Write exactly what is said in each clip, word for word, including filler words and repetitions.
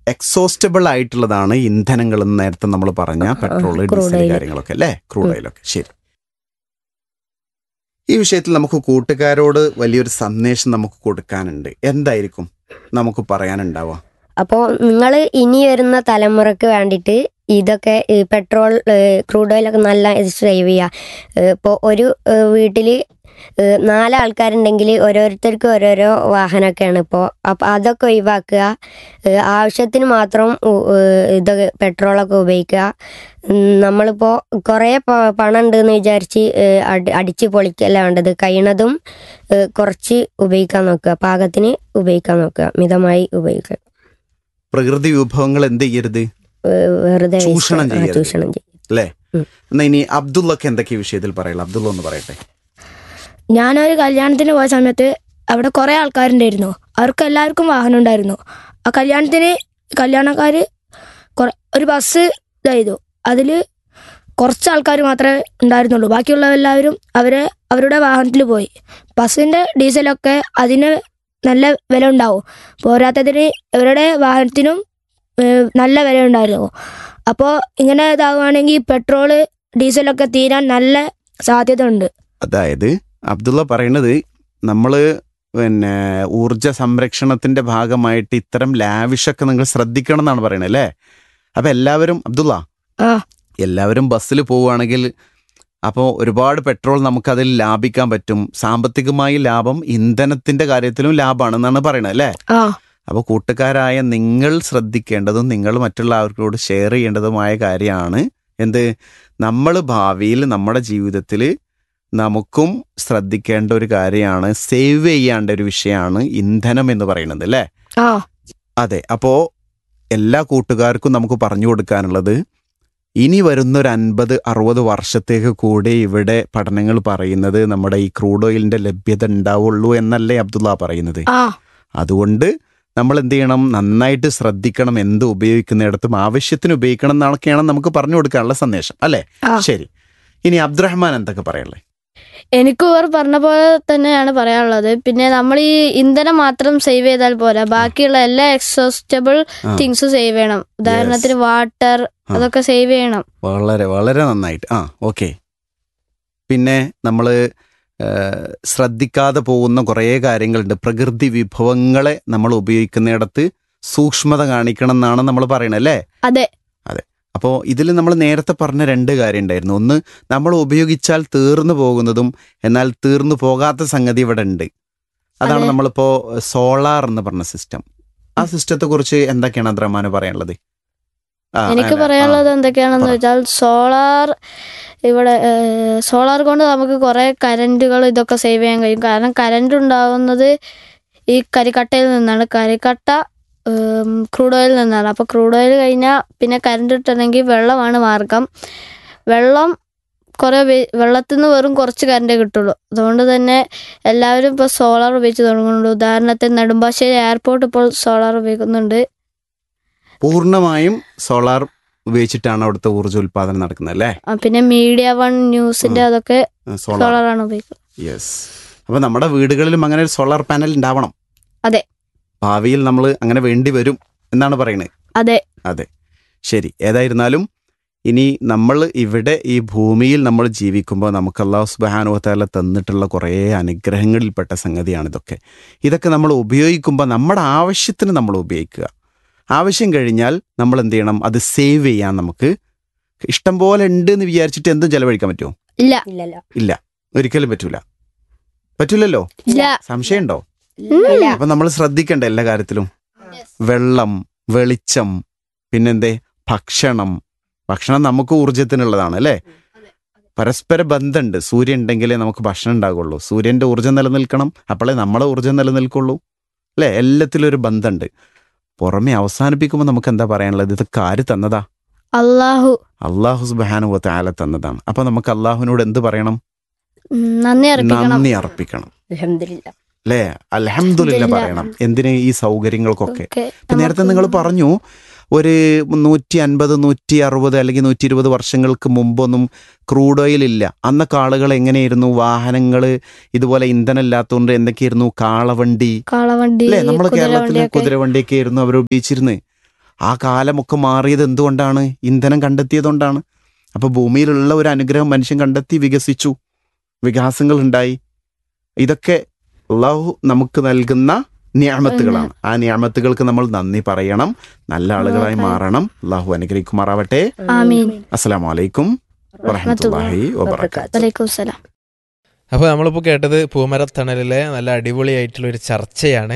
Exhaustible ആയിട്ടുള്ളതാണ് ഇന്ധനങ്ങൾ എന്ന് നേരത്തെ നമ്മൾ പറഞ്ഞ പെട്രോൾ, ഡീസൽ കാര്യങ്ങളൊക്കെ അല്ലേ, ക്രൂഡ് ഓയിലൊക്കെ. ശരി, ഈ വിഷയത്തിൽ നമുക്ക് കൂട്ടുകാരോട് വലിയൊരു സന്ദേശം നമുക്ക് കൊടുക്കാനുണ്ട്. എന്തായിരിക്കും നമുക്ക് പറയാനുണ്ടാവുക? അപ്പോൾ നിങ്ങൾ ഇനി വരുന്ന തലമുറക്ക് വേണ്ടിയിട്ട് ഇതൊക്കെ പെട്രോൾ, ക്രൂഡ് ഓയിലൊക്കെ നല്ല സേവ് ചെയ്യുക. ഇപ്പോൾ ഒരു വീട്ടിൽ നാലാൾക്കാരുണ്ടെങ്കിൽ ഓരോരുത്തർക്ക് ഓരോരോ വാഹനമൊക്കെയാണ് ഇപ്പോൾ. അപ്പോൾ അതൊക്കെ ഒഴിവാക്കുക. ആവശ്യത്തിന് മാത്രം ഇതൊക്കെ പെട്രോളൊക്കെ ഉപയോഗിക്കുക. നമ്മളിപ്പോൾ കുറേ പണം ഉണ്ടെന്ന് വിചാരിച്ച് അടി അടിച്ച് പൊളിക്കല്ല വേണ്ടത്. കഴിയുന്നതും കുറച്ച് ഉപയോഗിക്കാൻ നോക്കുക, പാകത്തിന് ഉപയോഗിക്കാൻ നോക്കുക, മിതമായി ഉപയോഗിക്കുക. പ്രകൃതി വിഭവങ്ങൾ എന്ത് ചെയ്യരുത്, വെറുതെ ചൂഷണം ചെയ്യരുത് ചൂഷണം ചെയ്യും അല്ലേ. എന്നാ ഇനി അബ്ദുള്ളക്ക് എന്തൊക്കെ വിഷയത്തിൽ പറയല? അബ്ദുള്ള ഒന്ന് പറയട്ടെ. ഞാനൊരു കല്യാണത്തിന് പോയ സമയത്ത് അവിടെ കുറേ ആൾക്കാരുണ്ടായിരുന്നു. അവർക്ക് എല്ലാവർക്കും വാഹനം ഉണ്ടായിരുന്നു. ആ കല്യാണത്തിന് കല്യാണക്കാർ കുറേ ഒരു ബസ് ഇതായിരുന്നു. അതിൽ കുറച്ച് ആൾക്കാർ മാത്രമേ ഉണ്ടായിരുന്നുള്ളൂ. ബാക്കിയുള്ള എല്ലാവരും അവരെ അവരുടെ വാഹനത്തിൽ പോയി. ബസ്സിൻ്റെ ഡീസലൊക്കെ അതിന് നല്ല വില ഉണ്ടാവും. പോരാത്തതിന് ഇവരുടെ വാഹനത്തിനും നല്ല വില ഉണ്ടായിരുന്നു. അപ്പോൾ ഇങ്ങനെ ഇതാവുകയാണെങ്കിൽ പെട്രോള് ഡീസലൊക്കെ തീരാൻ നല്ല സാധ്യത ഉണ്ട്. അതായത് അബ്ദുള്ള പറയുന്നത് നമ്മൾ പിന്നെ ഊർജ സംരക്ഷണത്തിന്റെ ഭാഗമായിട്ട് ഇത്തരം ലാവിഷൊക്കെ നിങ്ങൾ ശ്രദ്ധിക്കണം എന്നാണ് പറയുന്നത് അല്ലേ. അപ്പൊ എല്ലാവരും അബ്ദുള്ള എല്ലാവരും ബസ്സിൽ പോവുകയാണെങ്കിൽ അപ്പോൾ ഒരുപാട് പെട്രോൾ നമുക്കതിൽ ലാഭിക്കാൻ പറ്റും. സാമ്പത്തികമായി ലാഭം, ഇന്ധനത്തിന്റെ കാര്യത്തിലും ലാഭമാണെന്നാണ് പറയുന്നത് അല്ലേ. അപ്പോൾ കൂട്ടുകാരായ നിങ്ങൾ ശ്രദ്ധിക്കേണ്ടതും നിങ്ങൾ മറ്റുള്ളവർക്കോട് ഷെയർ ചെയ്യേണ്ടതുമായ കാര്യമാണ് എന്ത്, നമ്മൾ ഭാവിയിൽ നമ്മുടെ ജീവിതത്തിൽ നമുക്കും ശ്രദ്ധിക്കേണ്ട ഒരു കാര്യമാണ്, സേവ് ചെയ്യേണ്ട ഒരു വിഷയമാണ് ഇന്ധനം എന്ന് പറയുന്നത് അല്ലേ. അതെ, അപ്പോൾ എല്ലാ കൂട്ടുകാർക്കും നമുക്ക് പറഞ്ഞു കൊടുക്കാനുള്ളത്, ഇനി വരുന്ന ഒരു അൻപത് അറുപത് വർഷത്തേക്ക് കൂടെ ഇവിടെ പഠനങ്ങൾ പറയുന്നത് നമ്മുടെ ഈ ക്രൂഡ് ഓയിലിന്റെ ലഭ്യത ഉണ്ടാവുള്ളൂ എന്നല്ലേ അബ്ദുള്ള പറയുന്നത്. അതുകൊണ്ട് നമ്മൾ എന്ത് ചെയ്യണം, നന്നായിട്ട് ശ്രദ്ധിക്കണം, എന്ത് ഉപയോഗിക്കുന്നിടത്തും ആവശ്യത്തിന് ഉപയോഗിക്കണം എന്നൊക്കെയാണ് നമുക്ക് പറഞ്ഞു കൊടുക്കാനുള്ള സന്ദേശം അല്ലേ. ശരി, ഇനി അബ്ദുറഹ്മാൻ എന്തൊക്കെ പറയല്ലേ? എനിക്ക് ഇവർ പറഞ്ഞ പോലെ തന്നെയാണ് പറയാനുള്ളത്. പിന്നെ നമ്മൾ ഈ ഇന്ധനം മാത്രം സേവ് ചെയ്താൽ പോരാ, ബാക്കിയുള്ള എല്ലാ എക്സോസ്റ്റബിൾ തിങ്സും സേവ് ചെയ്യണം. ഉദാഹരണത്തിന് വാട്ടർ, അതൊക്കെ സേവ് ചെയ്യണം. വളരെ വളരെ നന്നായിട്ട്. ആ ഓക്കെ. പിന്നെ നമ്മൾ ശ്രദ്ധിക്കാതെ പോകുന്ന കുറേ കാര്യങ്ങളുണ്ട്. പ്രകൃതി വിഭവങ്ങളെ നമ്മൾ ഉപയോഗിക്കുന്നിടത്ത് സൂക്ഷ്മത കാണിക്കണം എന്നാണ് നമ്മൾ പറയണത് അല്ലേ. അതെ അതെ. അപ്പോൾ ഇതിൽ നമ്മൾ നേരത്തെ പറഞ്ഞ രണ്ട് കാര്യം ഉണ്ടായിരുന്നു. ഒന്ന്, നമ്മൾ ഉപയോഗിച്ചാൽ തീർന്നു പോകുന്നതും എന്നാൽ തീർന്നു പോകാത്ത സംഗതി ഇവിടെ ഉണ്ട്. അതാണ് നമ്മളിപ്പോൾ സോളാർ എന്ന് പറഞ്ഞ സിസ്റ്റം. ആ സിസ്റ്റത്തെ കുറിച്ച് എന്തൊക്കെയാണ് അബ്ദുറഹ്മാന് പറയാനുള്ളത്? എനിക്ക് പറയാനുള്ളത് എന്തൊക്കെയാണെന്ന് വെച്ചാൽ, സോളാർ ഇവിടെ സോളാർ കൊണ്ട് നമുക്ക് കുറേ കറൻറ്റുകൾ ഇതൊക്കെ സേവ് ചെയ്യാൻ കഴിയും. കാരണം കറണ്ട് ഉണ്ടാവുന്നത് ഈ കരിക്കട്ടയിൽ നിന്നാണ്. കരിക്കട്ട ക്രൂഡ് ഓയിൽ നിന്നാണ്. അപ്പോൾ ക്രൂഡ് ഓയിൽ കഴിഞ്ഞാൽ പിന്നെ കറണ്ട് കിട്ടണമെങ്കിൽ വെള്ളമാണ് മാർഗം. വെള്ളം കുറേ വെള്ളത്തിൽ നിന്ന് വെറും കുറച്ച് കറണ്ടേ കിട്ടുള്ളൂ. അതുകൊണ്ട് തന്നെ എല്ലാവരും ഇപ്പോൾ സോളാർ ഉപയോഗിച്ച് തുടങ്ങുന്നുണ്ട്. ഉദാഹരണത്തിന് നെടുമ്പാശ്ശേരി എയർപോർട്ട് ഇപ്പോൾ സോളാർ ഉപയോഗിക്കുന്നുണ്ട്. പൂർണ്ണമായും സോളാർ ഉപയോഗിച്ചിട്ടാണ് അവിടുത്തെ ഊർജ്ജ ഉൽപാദനം നടക്കുന്നത് അല്ലേ. പിന്നെ മീഡിയ വൺ ന്യൂസിന്റെ അതൊക്കെ സോളാറാണ് ഉപയോഗിക്കുന്നത്. യെസ്. അപ്പൊ നമ്മുടെ വീടുകളിലും അങ്ങനെ ഒരു സോളാർ പാനൽ ഉണ്ടാവണം. അതെ, ഭാവിയിൽ നമ്മൾ അങ്ങനെ വേണ്ടി വരും എന്നാണ് പറയുന്നത്. അതെ അതെ ശരി. ഏതായിരുന്നാലും ഇനി നമ്മൾ ഇവിടെ ഈ ഭൂമിയിൽ നമ്മൾ ജീവിക്കുമ്പോൾ നമുക്ക് അല്ലാഹു സുബ്ഹാനഹു വ തആല തന്നിട്ടുള്ള കുറേ അനുഗ്രഹങ്ങളിൽപ്പെട്ട സംഗതിയാണ് ഇതൊക്കെ. ഇതൊക്കെ നമ്മൾ ഉപയോഗിക്കുമ്പോൾ നമ്മുടെ ആവശ്യത്തിന് നമ്മൾ ഉപയോഗിക്കുക. ആവശ്യം കഴിഞ്ഞാൽ നമ്മൾ എന്ത് ചെയ്യണം, അത് സേവ് ചെയ്യാൻ നമുക്ക് ഇഷ്ടം പോലെ ഉണ്ട് എന്ന് വിചാരിച്ചിട്ട് എന്തും ചെലവഴിക്കാൻ പറ്റുമോ? ഇല്ല ഇല്ല, ഒരിക്കലും പറ്റൂല. പറ്റൂലല്ലോ? സംശയമുണ്ടോ? അപ്പൊ നമ്മൾ ശ്രദ്ധിക്കണ്ടേ എല്ലാ കാര്യത്തിലും. വെള്ളം, വെളിച്ചം, പിന്നെന്തേ ഭക്ഷണം. ഭക്ഷണം നമുക്ക് ഊർജത്തിനുള്ളതാണ് അല്ലേ. പരസ്പര ബന്ധമുണ്ട്. സൂര്യൻ ഉണ്ടെങ്കിലേ നമുക്ക് ഭക്ഷണം ഉണ്ടാകുള്ളൂ. സൂര്യന്റെ ഊർജ്ജം നിലനിൽക്കണം, അപ്പോഴേ നമ്മളെ ഊർജ്ജം നിലനിൽക്കുള്ളൂ അല്ലേ. എല്ലാത്തിലും ഒരു ബന്ധമുണ്ട്. പുറമെ അവസാനിപ്പിക്കുമ്പോൾ നമുക്ക് എന്താ പറയാനുള്ളത്? ഇതൊക്കെ ആര് തന്നതാ? അല്ലാഹു. അല്ലാഹു സുബ്ഹാനഹു വ തആല തന്നതാണ്. അപ്പൊ നമുക്ക് അല്ലാഹുവിനോട് എന്ത് പറയണം? നന്ദി അർപ്പിക്കണം. നന്ദി അർപ്പിക്കണം അല്ലേ. അൽഹംദുലില്ലാ പറയണം. എന്തിന്? ഈ സൗകര്യങ്ങൾക്കൊക്കെ. ഇപ്പൊ നേരത്തെ നിങ്ങൾ പറഞ്ഞു ഒരു നൂറ്റി അൻപത് നൂറ്റി അറുപത് അല്ലെങ്കിൽ നൂറ്റി ഇരുപത് വർഷങ്ങൾക്ക് മുമ്പൊന്നും ക്രൂഡ് ഓയിൽ ഇല്ല. അന്നൊക്കെ ആളുകൾ എങ്ങനെയായിരുന്നു? വാഹനങ്ങൾ ഇതുപോലെ ഇന്ധനം ഇല്ലാത്തതുകൊണ്ട് എന്തൊക്കെയായിരുന്നു? കാളവണ്ടി കാളവണ്ടി അല്ലേ. നമ്മുടെ കേരളത്തിലെ കുതിരവണ്ടിയൊക്കെ ആയിരുന്നു അവർ ഉപയോഗിച്ചിരുന്നത്. ആ കാലമൊക്കെ മാറിയത് എന്തുകൊണ്ടാണ്? ഇന്ധനം കണ്ടെത്തിയതുകൊണ്ടാണ്. അപ്പോൾ ഭൂമിയിലുള്ള ഒരു അനുഗ്രഹം മനുഷ്യൻ കണ്ടെത്തി, വികസിച്ചു, വികാസങ്ങൾ ഉണ്ടായി. ഇതൊക്കെ അള്ളാഹു നമുക്ക് നൽകുന്ന നിഅമത്തുകളാണ്. ആ നിഅമത്തുകൾക്ക് നമ്മൾ നന്ദി പറയണം, നല്ല ആളുകളായി മാറണം. അള്ളാഹു അനുഗ്രഹിക്കുമാറാവട്ടെ. ആമീൻ. അസ്സലാമു അലൈക്കും വറഹ്മത്തുള്ളാഹി വബറകാതുഹു. വലൈക്കും സലാം. അപ്പോൾ നമ്മളിപ്പോൾ കേട്ടത് പൂമരത്തണലിലെ നല്ല അടിപൊളിയായിട്ടുള്ള ഒരു ചർച്ചയാണ്.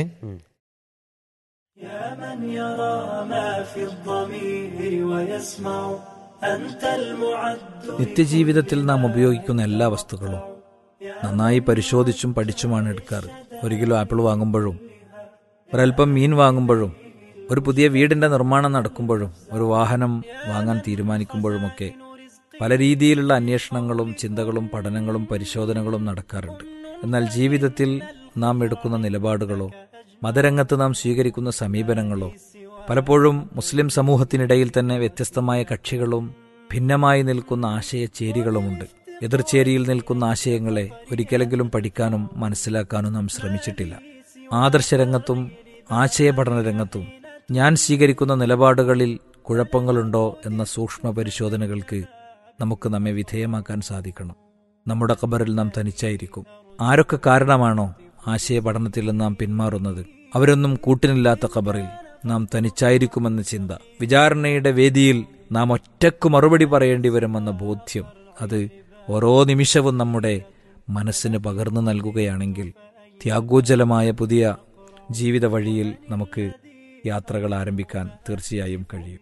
നിത്യജീവിതത്തിൽ നാം ഉപയോഗിക്കുന്ന എല്ലാ വസ്തുക്കളും നന്നായി പരിശോധിച്ചും പഠിച്ചുമാണ് എടുക്കാറ്. ഒരു കിലോ ആപ്പിൾ വാങ്ങുമ്പോഴും, ഒരൽപ്പം മീൻ വാങ്ങുമ്പോഴും, ഒരു പുതിയ വീടിൻ്റെ നിർമ്മാണം നടക്കുമ്പോഴും, ഒരു വാഹനം വാങ്ങാൻ തീരുമാനിക്കുമ്പോഴുമൊക്കെ പല രീതിയിലുള്ള അന്വേഷണങ്ങളും ചിന്തകളും പഠനങ്ങളും പരിശോധനകളും നടക്കാറുണ്ട്. എന്നാൽ ജീവിതത്തിൽ നാം എടുക്കുന്ന നിലപാടുകളോ മതരംഗത്ത് നാം സ്വീകരിക്കുന്ന സമീപനങ്ങളോ പലപ്പോഴും മുസ്ലിം സമൂഹത്തിനിടയിൽ തന്നെ വ്യത്യസ്തമായ കക്ഷികളും ഭിന്നമായി നിൽക്കുന്ന ആശയചേരികളുമുണ്ട്. എതിർചേരിയിൽ നിൽക്കുന്ന ആശയങ്ങളെ ഒരിക്കലെങ്കിലും പഠിക്കാനും മനസ്സിലാക്കാനും നാം ശ്രമിച്ചിട്ടില്ല. ആദർശരംഗത്തും ആശയപഠന രംഗത്തും ഞാൻ സ്വീകരിക്കുന്ന നിലപാടുകളിൽ കുഴപ്പങ്ങളുണ്ടോ എന്ന സൂക്ഷ്മ പരിശോധനകൾക്ക് നമുക്ക് നമ്മെ വിധേയമാക്കാൻ സാധിക്കണം. നമ്മുടെ ഖബറിൽ നാം തനിച്ചായിരിക്കും. ആരൊക്കെ കാരണമാണോ ആശയപഠനത്തിൽ നാം പിന്മാറുന്നത്, അവരൊന്നും കൂട്ടിനില്ലാത്ത ഖബറിൽ നാം തനിച്ചായിരിക്കുമെന്ന ചിന്ത, വിചാരണയുടെ വേദിയിൽ നാം ഒറ്റയ്ക്ക് മറുപടി പറയേണ്ടി വരുമെന്ന ബോധ്യം, അത് ഓരോ നിമിഷവും നമ്മുടെ മനസ്സിന് പകർന്നു നൽകുകയാണെങ്കിൽ ത്യാഗോജ്ജലമായ പുതിയ ജീവിത വഴിയിൽ നമുക്ക് യാത്രകൾ ആരംഭിക്കാൻ തീർച്ചയായും കഴിയും.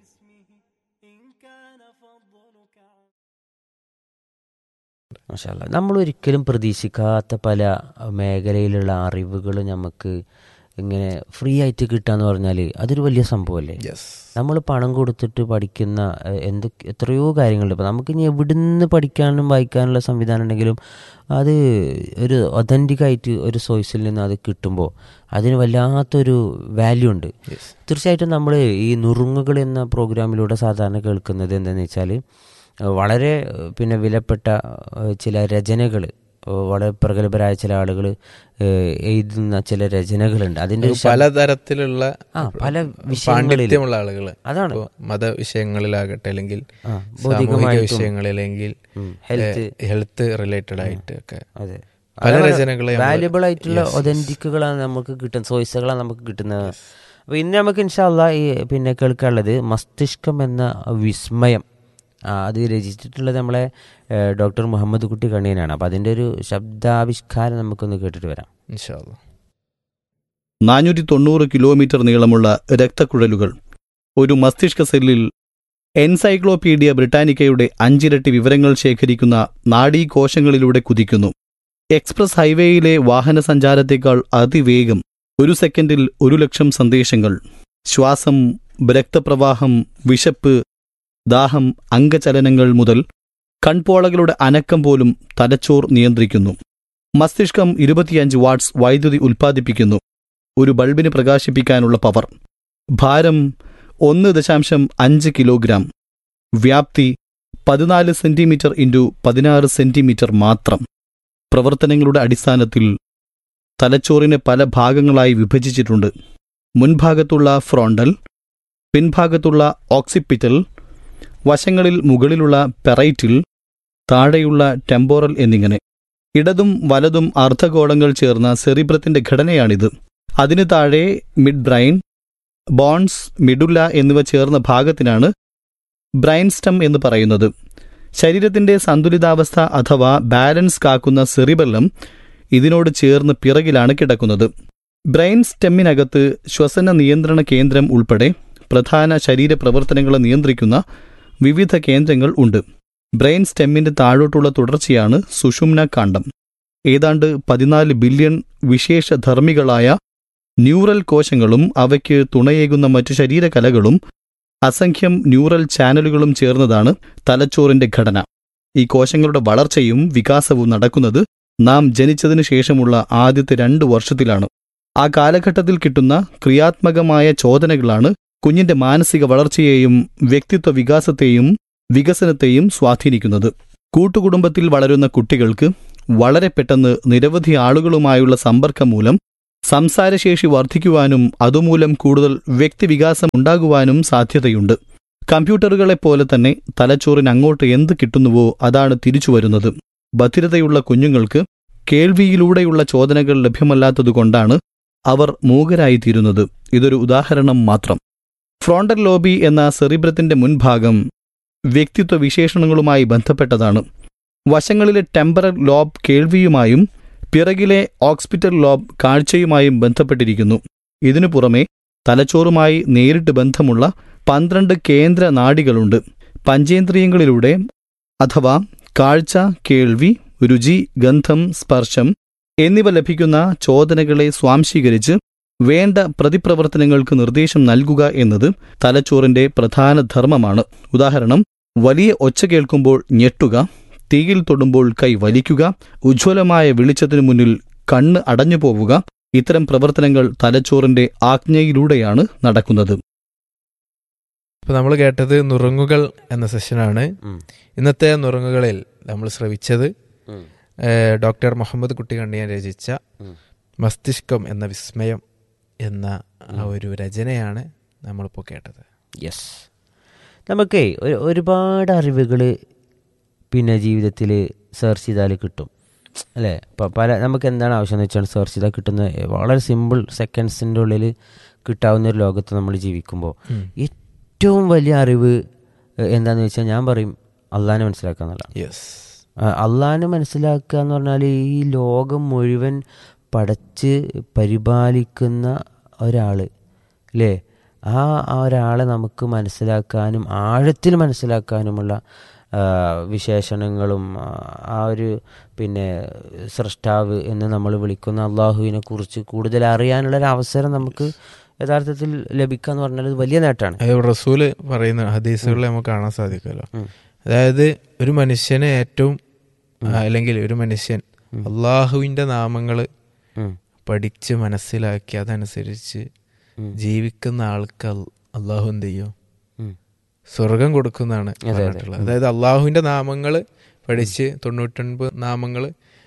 മാഷാ അല്ലാ. നമ്മൾ ഒരിക്കലും പ്രതീക്ഷിക്കാത്ത പല മേഖലയിലുള്ള അറിവുകൾ നമുക്ക് ഇങ്ങനെ ഫ്രീ ആയിട്ട് കിട്ടാന്ന് പറഞ്ഞാൽ അതൊരു വലിയ സംഭവമല്ലേ. നമ്മൾ പണം കൊടുത്തിട്ട് പഠിക്കുന്ന എന്ത് എത്രയോ കാര്യങ്ങളുണ്ട്. ഇപ്പം നമുക്ക് ഇനി എവിടുന്ന് പഠിക്കാനും വായിക്കാനുള്ള സംവിധാനം ഉണ്ടെങ്കിലും അത് ഒരു ഒതൻറ്റിക് ആയിട്ട് ഒരു സോഴ്സിൽ നിന്ന് അത് കിട്ടുമ്പോൾ അതിന് വല്ലാത്തൊരു വാല്യൂ ഉണ്ട്. തീർച്ചയായിട്ടും നമ്മൾ ഈ നുറുങ്ങുകൾ എന്ന പ്രോഗ്രാമിലൂടെ സാധാരണ കേൾക്കുന്നത് എന്താണെന്ന് വെച്ചാൽ വളരെ പിന്നെ വിലപ്പെട്ട ചില രചനകൾ, വളരെ പ്രഗത്ഭരായ ചില ആളുകൾ എഴുതുന്ന ചില രചനകളുണ്ട്. അതിന്റെ പലതരത്തിലുള്ള പല പാണ്ഡിത്യമുള്ള ആളുകൾ, അതാണ് മതവിഷയങ്ങളിലാകട്ടെ അല്ലെങ്കിൽ സാമൂഹിക വിഷയങ്ങളിലെങ്കിൽ ഹെൽത്ത് റിലേറ്റഡ് ആയിട്ട് ഒക്കെ പല രചനകളെ വാല്യുബിൾ ആയിട്ടുള്ള ഒതന്റിക്കുകളാണ് നമുക്ക് കിട്ടുന്ന, സോഴ്സുകളാണ് നമുക്ക് കിട്ടുന്നത്. അപ്പോൾ ഇന്ന് നമുക്ക് ഇൻഷാ അല്ലാഹ് ഈ പിന്നെ കേൾക്കാനുള്ളത് മസ്തിഷ്കം എന്ന വിസ്മയം. അത് രചിച്ചിട്ടുള്ളത് നമ്മളെ ഡോക്ടർ മുഹമ്മദ് കുട്ടി കണ്ണിയനാണ്. അപ്പം അതിൻ്റെ ഒരു ശബ്ദാവിഷ്കാരം നമുക്കൊന്ന് കേട്ടിട്ട് വരാം ഇൻഷാ അല്ലാഹ്. നാനൂറ്റി തൊണ്ണൂറ് കിലോമീറ്റർ നീളമുള്ള രക്തക്കുഴലുകൾ ഒരു മസ്തിഷ്ക സെല്ലിൽ എൻസൈക്ലോപീഡിയ ബ്രിട്ടാനിക്കയുടെ അഞ്ചിരട്ടി വിവരങ്ങൾ ശേഖരിക്കുന്ന നാഡീകോശങ്ങളിലൂടെ കുതിക്കുന്നു. എക്സ്പ്രസ് ഹൈവേയിലെ വാഹന സഞ്ചാരത്തേക്കാൾ അതിവേഗം ഒരു സെക്കൻഡിൽ ഒരു ലക്ഷം സന്ദേശങ്ങൾ. ശ്വാസം, രക്തപ്രവാഹം, വിശപ്പ്, ദാഹം, അംഗചലനങ്ങൾ മുതൽ കൺപോളകളുടെ അനക്കം പോലും തലച്ചോർ നിയന്ത്രിക്കുന്നു. മസ്തിഷ്കം ഇരുപത്തിയഞ്ച് വാട്ട്സ് വൈദ്യുതി ഉൽപ്പാദിപ്പിക്കുന്നു. ഒരു ബൾബിന് പ്രകാശിപ്പിക്കാനുള്ള പവർ. ഭാരം ഒന്ന് ദശാംശം അഞ്ച് കിലോഗ്രാം. വ്യാപ്തി പതിനാല് സെന്റിമീറ്റർ ഇൻറ്റു പതിനാറ് സെന്റിമീറ്റർ മാത്രം. പ്രവർത്തനങ്ങളുടെ അടിസ്ഥാനത്തിൽ തലച്ചോറിനെ പല ഭാഗങ്ങളായി വിഭജിച്ചിട്ടുണ്ട്. മുൻഭാഗത്തുള്ള ഫ്രോണ്ടൽ, പിൻഭാഗത്തുള്ള ഓക്സിപ്പിറ്റൽ, വശങ്ങളിൽ മുകളിലുള്ള പെറൈറ്റിൽ, താഴെയുള്ള ടെമ്പോറൽ എന്നിങ്ങനെ ഇടതും വലതും അർദ്ധഗോളങ്ങൾ ചേർന്ന സെറിബ്രത്തിന്റെ ഘടനയാണിത്. അതിനു താഴെ മിഡ് ബ്രൈൻ, ബോൺസ്, മിഡുല്ല എന്നിവ ചേർന്ന ഭാഗത്തിനാണ് ബ്രൈൻ സ്റ്റം എന്ന് പറയുന്നത്. ശരീരത്തിന്റെ സന്തുലിതാവസ്ഥ അഥവാ ബാലൻസ് കാക്കുന്ന സെറിബെല്ലം ഇതിനോട് ചേർന്ന് പിറകിലാണ് കിടക്കുന്നത്. ബ്രൈൻ സ്റ്റെമ്മിനകത്ത് ശ്വസന നിയന്ത്രണ കേന്ദ്രം ഉൾപ്പെടെ പ്രധാന ശരീരപ്രവർത്തനങ്ങളെ നിയന്ത്രിക്കുന്ന വിവിധ കേന്ദ്രങ്ങൾ ഉണ്ട്. ബ്രെയിൻ സ്റ്റെമ്മിന്റെ താഴോട്ടുള്ള തുടർച്ചയാണ് സുഷുമ്ന കാണ്ഡം. ഏതാണ്ട് പതിനാല് ബില്യൺ വിശേഷധർമ്മികളായ ന്യൂറൽ കോശങ്ങളും അവയ്ക്ക് തുണയേകുന്ന മറ്റു ശരീരകലകളും അസംഖ്യം ന്യൂറൽ ചാനലുകളും ചേർന്നതാണ് തലച്ചോറിന്റെ ഘടന. ഈ കോശങ്ങളുടെ വളർച്ചയും വികാസവും നടക്കുന്നത് നാം ജനിച്ചതിനു ശേഷമുള്ള ആദ്യത്തെ രണ്ടു വർഷത്തിലാണ്. ആ കാലഘട്ടത്തിൽ കിട്ടുന്ന ക്രിയാത്മകമായ ചോദനകളാണ് കുഞ്ഞിന്റെ മാനസിക വളർച്ചയെയും വ്യക്തിത്വ വികാസത്തെയും വികസനത്തെയും സ്വാധീനിക്കുന്നത്. കൂട്ടുകുടുംബത്തിൽ വളരുന്ന കുട്ടികൾക്ക് വളരെ പെട്ടെന്ന് നിരവധി ആളുകളുമായുള്ള സമ്പർക്കം മൂലം സംസാരശേഷി വർദ്ധിക്കുവാനും അതുമൂലം കൂടുതൽ വ്യക്തിവികാസം ഉണ്ടാകുവാനും സാധ്യതയുണ്ട്. കമ്പ്യൂട്ടറുകളെപ്പോലെ തന്നെ തലച്ചോറിന് അങ്ങോട്ട് എന്ത് കിട്ടുന്നുവോ അതാണ് തിരിച്ചു വരുന്നത്. ബധിരതയുള്ള കുഞ്ഞുങ്ങൾക്ക് കേൾവിയിലൂടെയുള്ള ചോദനകൾ ലഭ്യമല്ലാത്തതുകൊണ്ടാണ് അവർ മൂകരായിത്തീരുന്നത്. ഇതൊരു ഉദാഹരണം മാത്രം. ഫ്രോണ്ടൽ ലോബി എന്ന സെറിബ്രത്തിന്റെ മുൻഭാഗം വ്യക്തിത്വ വിശേഷണങ്ങളുമായി ബന്ധപ്പെട്ടതാണ്. വശങ്ങളിലെ ടെമ്പറൽ ലോബ് കേൾവിയുമായും പിറകിലെ ഓക്സിപിറ്റൽ ലോബ് കാഴ്ചയുമായും ബന്ധപ്പെട്ടിരിക്കുന്നു. ഇതിനു പുറമെ തലച്ചോറുമായി നേരിട്ട് ബന്ധമുള്ള പന്ത്രണ്ട് കേന്ദ്ര നാഡികളുണ്ട്. പഞ്ചേന്ദ്രിയങ്ങളിലൂടെ അഥവാ കാഴ്ച, കേൾവി, രുചി, ഗന്ധം, സ്പർശം എന്നിവ ലഭിക്കുന്ന ചോദനകളെ സ്വാംശീകരിച്ച് വേണ്ട പ്രതിപ്രവർത്തനങ്ങൾക്ക് നിർദ്ദേശം നൽകുക എന്നത് തലച്ചോറിന്റെ പ്രധാന ധർമ്മമാണ്. ഉദാഹരണം, വലിയ ഒച്ച കേൾക്കുമ്പോൾ ഞെട്ടുക, തീയിൽ തൊടുമ്പോൾ കൈ വലിക്കുക, ഉജ്ജ്വലമായ വെളിച്ചത്തിനു മുന്നിൽ കണ്ണ് അടഞ്ഞു പോവുക. ഇത്തരം പ്രവർത്തനങ്ങൾ തലച്ചോറിന്റെ ആജ്ഞയിലൂടെയാണ് നടക്കുന്നത്. ഇപ്പൊ നമ്മൾ കേട്ടത് നുറുങ്ങുകൾ എന്ന സെഷനാണ്. ഇന്നത്തെ നുറുങ്ങുകളിൽ നമ്മൾ ശ്രവിച്ചത് ഡോക്ടർ മുഹമ്മദ് കുട്ടി കണ്ണിയാൻ രചിച്ച മസ്തിഷ്കം എന്ന വിസ്മയം എന്ന ആ ഒരു രചനയാണ് നമ്മളിപ്പോൾ കേട്ടത്. യെസ്, നമുക്കേ ഒരുപാട് അറിവുകൾ പിന്നെ ജീവിതത്തിൽ സെർച്ച് ചെയ്താൽ കിട്ടും അല്ലേ? ഇപ്പം പല നമുക്ക് എന്താണ് ആവശ്യം എന്ന് വെച്ചാൽ സെർച്ച് ചെയ്താൽ കിട്ടുന്ന വളരെ സിമ്പിൾ സെക്കൻഡ്സിൻ്റെ ഉള്ളിൽ കിട്ടാവുന്ന ഒരു ലോകത്ത് നമ്മൾ ജീവിക്കുമ്പോൾ ഏറ്റവും വലിയ അറിവ് എന്താണെന്ന് വെച്ചാൽ ഞാൻ പറയും അള്ളാഹനെ മനസ്സിലാക്കുക എന്നുള്ളതാണ്. യെസ്, അള്ളാഹനെ മനസ്സിലാക്കുക എന്ന് പറഞ്ഞാൽ ഈ ലോകം മുഴുവൻ പടച്ച് പരിപാലിക്കുന്ന ഒരാൾ അല്ലേ? ആ ഒരാളെ നമുക്ക് മനസ്സിലാക്കാനും ആഴത്തിൽ മനസ്സിലാക്കാനുമുള്ള വിശേഷണങ്ങളും ആ ഒരു പിന്നെ സ്രഷ്ടാവ് എന്ന് നമ്മൾ വിളിക്കുന്ന അള്ളാഹുവിനെ കുറിച്ച് കൂടുതൽ അറിയാനുള്ളൊരു അവസരം നമുക്ക് യഥാർത്ഥത്തിൽ ലഭിക്കുക എന്ന് പറഞ്ഞാൽ ഇത് വലിയ നേട്ടമാണ്. റസൂല് പറയുന്ന ഹദീസുകളിൽ നമുക്ക് കാണാൻ സാധിക്കുമല്ലോ. അതായത് ഒരു മനുഷ്യനെ ഏറ്റവും അല്ലെങ്കിൽ ഒരു മനുഷ്യൻ അള്ളാഹുവിൻ്റെ നാമങ്ങൾ പഠിച്ച് മനസ്സിലാക്കി അതനുസരിച്ച് ജീവിക്കുന്ന ആൾക്ക് അള്ളാഹു എന്ത് ചെയ്യും? സ്വർഗം കൊടുക്കുന്നതാണ് പറഞ്ഞിട്ടുള്ളത്. അതായത് അള്ളാഹുവിന്റെ നാമങ്ങൾ പഠിച്ച് തൊണ്ണൂറ്റൊൻപത് നാമങ്ങൾ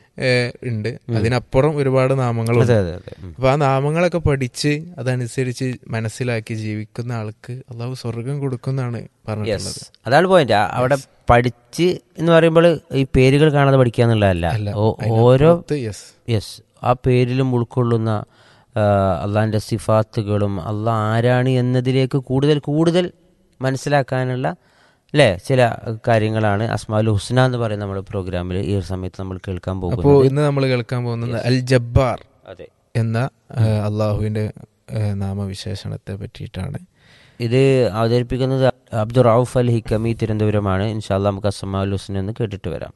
ഉണ്ട്, അതിനപ്പുറം ഒരുപാട് നാമങ്ങളുണ്ട്. അപ്പൊ ആ നാമങ്ങളൊക്കെ പഠിച്ച് അതനുസരിച്ച് മനസ്സിലാക്കി ജീവിക്കുന്ന ആൾക്ക് അള്ളാഹു സ്വർഗം കൊടുക്കുന്നതാണ് പറഞ്ഞിട്ടുള്ളത്. അതാണ് പോയിന്റ്. അവിടെ പഠിച്ച് എന്ന് പറയുമ്പോൾ ഈ പേരുകൾ കാണാതെ പഠിക്കുക എന്നുള്ളതല്ല, ഓരോ യെസ് ആ പേരിലും ഉൾക്കൊള്ളുന്ന അള്ളാഹിന്റെ സിഫാത്തുകളും അള്ളാഹ് ആരാണ് എന്നതിലേക്ക് കൂടുതൽ കൂടുതൽ മനസ്സിലാക്കാനുള്ള അല്ലേ ചില കാര്യങ്ങളാണ് അസ്മാഉൽ ഹുസ്ന എന്ന് പറയുന്ന നമ്മുടെ പ്രോഗ്രാമിൽ ഈ ഒരു സമയത്ത് നമ്മൾ കേൾക്കാൻ പോകുന്നത്. അപ്പോൾ ഇന്ന് നമ്മൾ കേൾക്കാൻ പോകുന്നത് അൽ ജബ്ബാർ എന്ന അള്ളാഹുവിന്റെ നാമവിശേഷണത്തെ പറ്റിയിട്ടാണ്. ഇത് അവതരിപ്പിക്കുന്നത് അബ്ദുർ റൌഫ് അൽ ഹിക്കമി തിരുവനന്തപുരമാണ്. ഇൻഷാല്ലാ നമുക്ക് അസ്മാഉൽ ഹുസ്ന എന്ന് കേട്ടിട്ട് വരാം.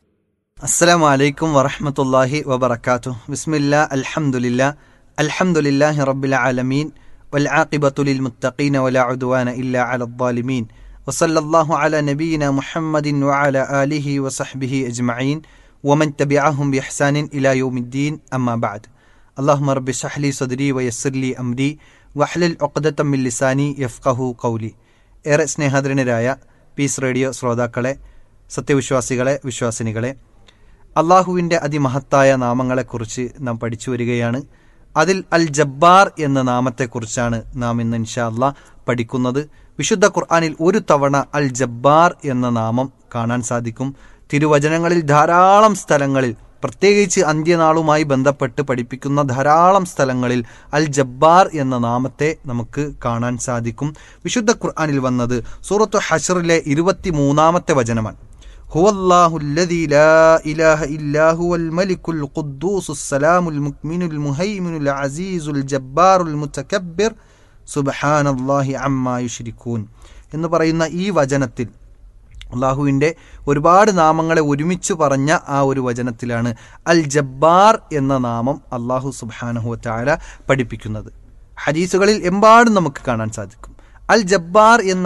അസ്സലാമു അലൈക്കും വറഹ്മത്തുള്ളാഹി വബറകാതുഹു. ബിസ്മില്ലാ അൽഹംദുലില്ലാ അൽഹംദുലില്ലാഹി റബ്ബിൽ ആലമീൻ വൽ ആഖിബത്തു ലിൽ മുത്തഖീന വലാ ഉദ്വാന ഇല്ലാ അലൽ ളാലിമീൻ വസല്ലല്ലാഹു അലാ നബിയിന മുഹമ്മദിൻ വഅലാ ആലിഹി വസഹ്ബിഹി അജ്മഈൻ വമൻ തബിഅഹും ബിഇഹ്സാനിൻ ഇലാ യൗമിദ്ദീൻ അമ്മാ ബഅദ്. അല്ലാഹുമ്മ റബ്ബി ഇശ്റഹ് ലി സദ്രി വയസ്സിർ ലി അംരി വഹ്ലുൽ ഉഖ്ദതം മിൻ ലിസാനി യഫ്ഖഹു ഖൗലി. ഏറെ സ്നേഹാദരനരായ പീസ് റേഡിയോ ശ്രോതാക്കളെ, സത്യവിശ്വാസികളെ, വിശ്വാസിനികളെ, അള്ളാഹുവിൻ്റെ അതിമഹത്തായ നാമങ്ങളെക്കുറിച്ച് നാം പഠിച്ചു വരികയാണ്. അതിൽ അൽ ജബ്ബാർ എന്ന നാമത്തെക്കുറിച്ചാണ് നാം ഇന്ന് ഇൻഷാ അല്ലാഹ് പഠിക്കുന്നത്. വിശുദ്ധ ഖുർആനിൽ ഒരു തവണ അൽ ജബ്ബാർ എന്ന നാമം കാണാൻ സാധിക്കും. തിരുവചനങ്ങളിൽ ധാരാളം സ്ഥലങ്ങളിൽ, പ്രത്യേകിച്ച് അന്ത്യനാളുമായി ബന്ധപ്പെട്ട് പഠിപ്പിക്കുന്ന ധാരാളം സ്ഥലങ്ങളിൽ അൽ ജബ്ബാർ എന്ന നാമത്തെ നമുക്ക് കാണാൻ സാധിക്കും. വിശുദ്ധ ഖുർആനിൽ വന്നത് സൂറത്തു ഹശ്റിലെ ഇരുപത്തി മൂന്നാമത്തെ വചനമാണ്. ഹുവല്ലാഹുല്ലദീ ലാ ഇലാഹ ഇല്ലാ ഹുവൽ മലിക്കുൽ ഖുദ്ദൂസുസ് സലാമുൽ മുഅ്മിനുൽ മുഹൈമിനുൽ അസീസുൽ ജബ്ബാറുൽ മുതകബ്ബിർ സുബ്ഹാനല്ലാഹി അമ്മാ യുശ്രികൂൻ എന്ന് പറയുന്ന ഈ വചനത്തിൽ അള്ളാഹുവിൻ്റെ ഒരുപാട് നാമങ്ങളെ ഒരുമിച്ച് പറഞ്ഞ ആ ഒരു വചനത്തിലാണ് അൽ ജബ്ബാർ എന്ന നാമം അള്ളാഹു സുബ്ഹാനഹു വ തആല പഠിപ്പിക്കുന്നത്. ഹദീസുകളിൽ എമ്പാടും നമുക്ക് കാണാൻ സാധിക്കും. അൽ ജബ്ബാർ എന്ന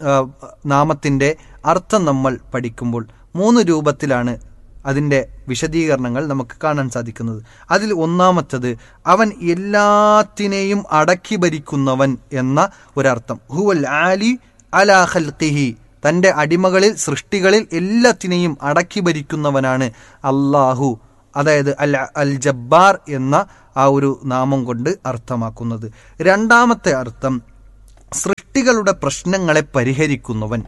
നാമത്തിൻ്റെ അർത്ഥം നമ്മൾ പഠിക്കുമ്പോൾ മൂന്ന് രൂപത്തിലാണ് അതിൻ്റെ വിശദീകരണങ്ങൾ നമുക്ക് കാണാൻ സാധിക്കുന്നത്. അതിൽ ഒന്നാമത്തത് അവൻ എല്ലാത്തിനെയും അടക്കി ഭരിക്കുന്നവൻ എന്ന ഒരർത്ഥം. ഹുവൽ ആലി അലാ ഖൽഖിഹി, തൻ്റെ അടിമകളിൽ, സൃഷ്ടികളിൽ എല്ലാത്തിനെയും അടക്കി ഭരിക്കുന്നവനാണ് അള്ളാഹു. അതായത് അൽ അൽ ജബ്ബാർ എന്ന ആ ഒരു നാമം കൊണ്ട് അർത്ഥമാക്കുന്നത്. രണ്ടാമത്തെ അർത്ഥം സൃഷ്ടികളുടെ പ്രശ്നങ്ങളെ പരിഹരിക്കുന്നവൻ.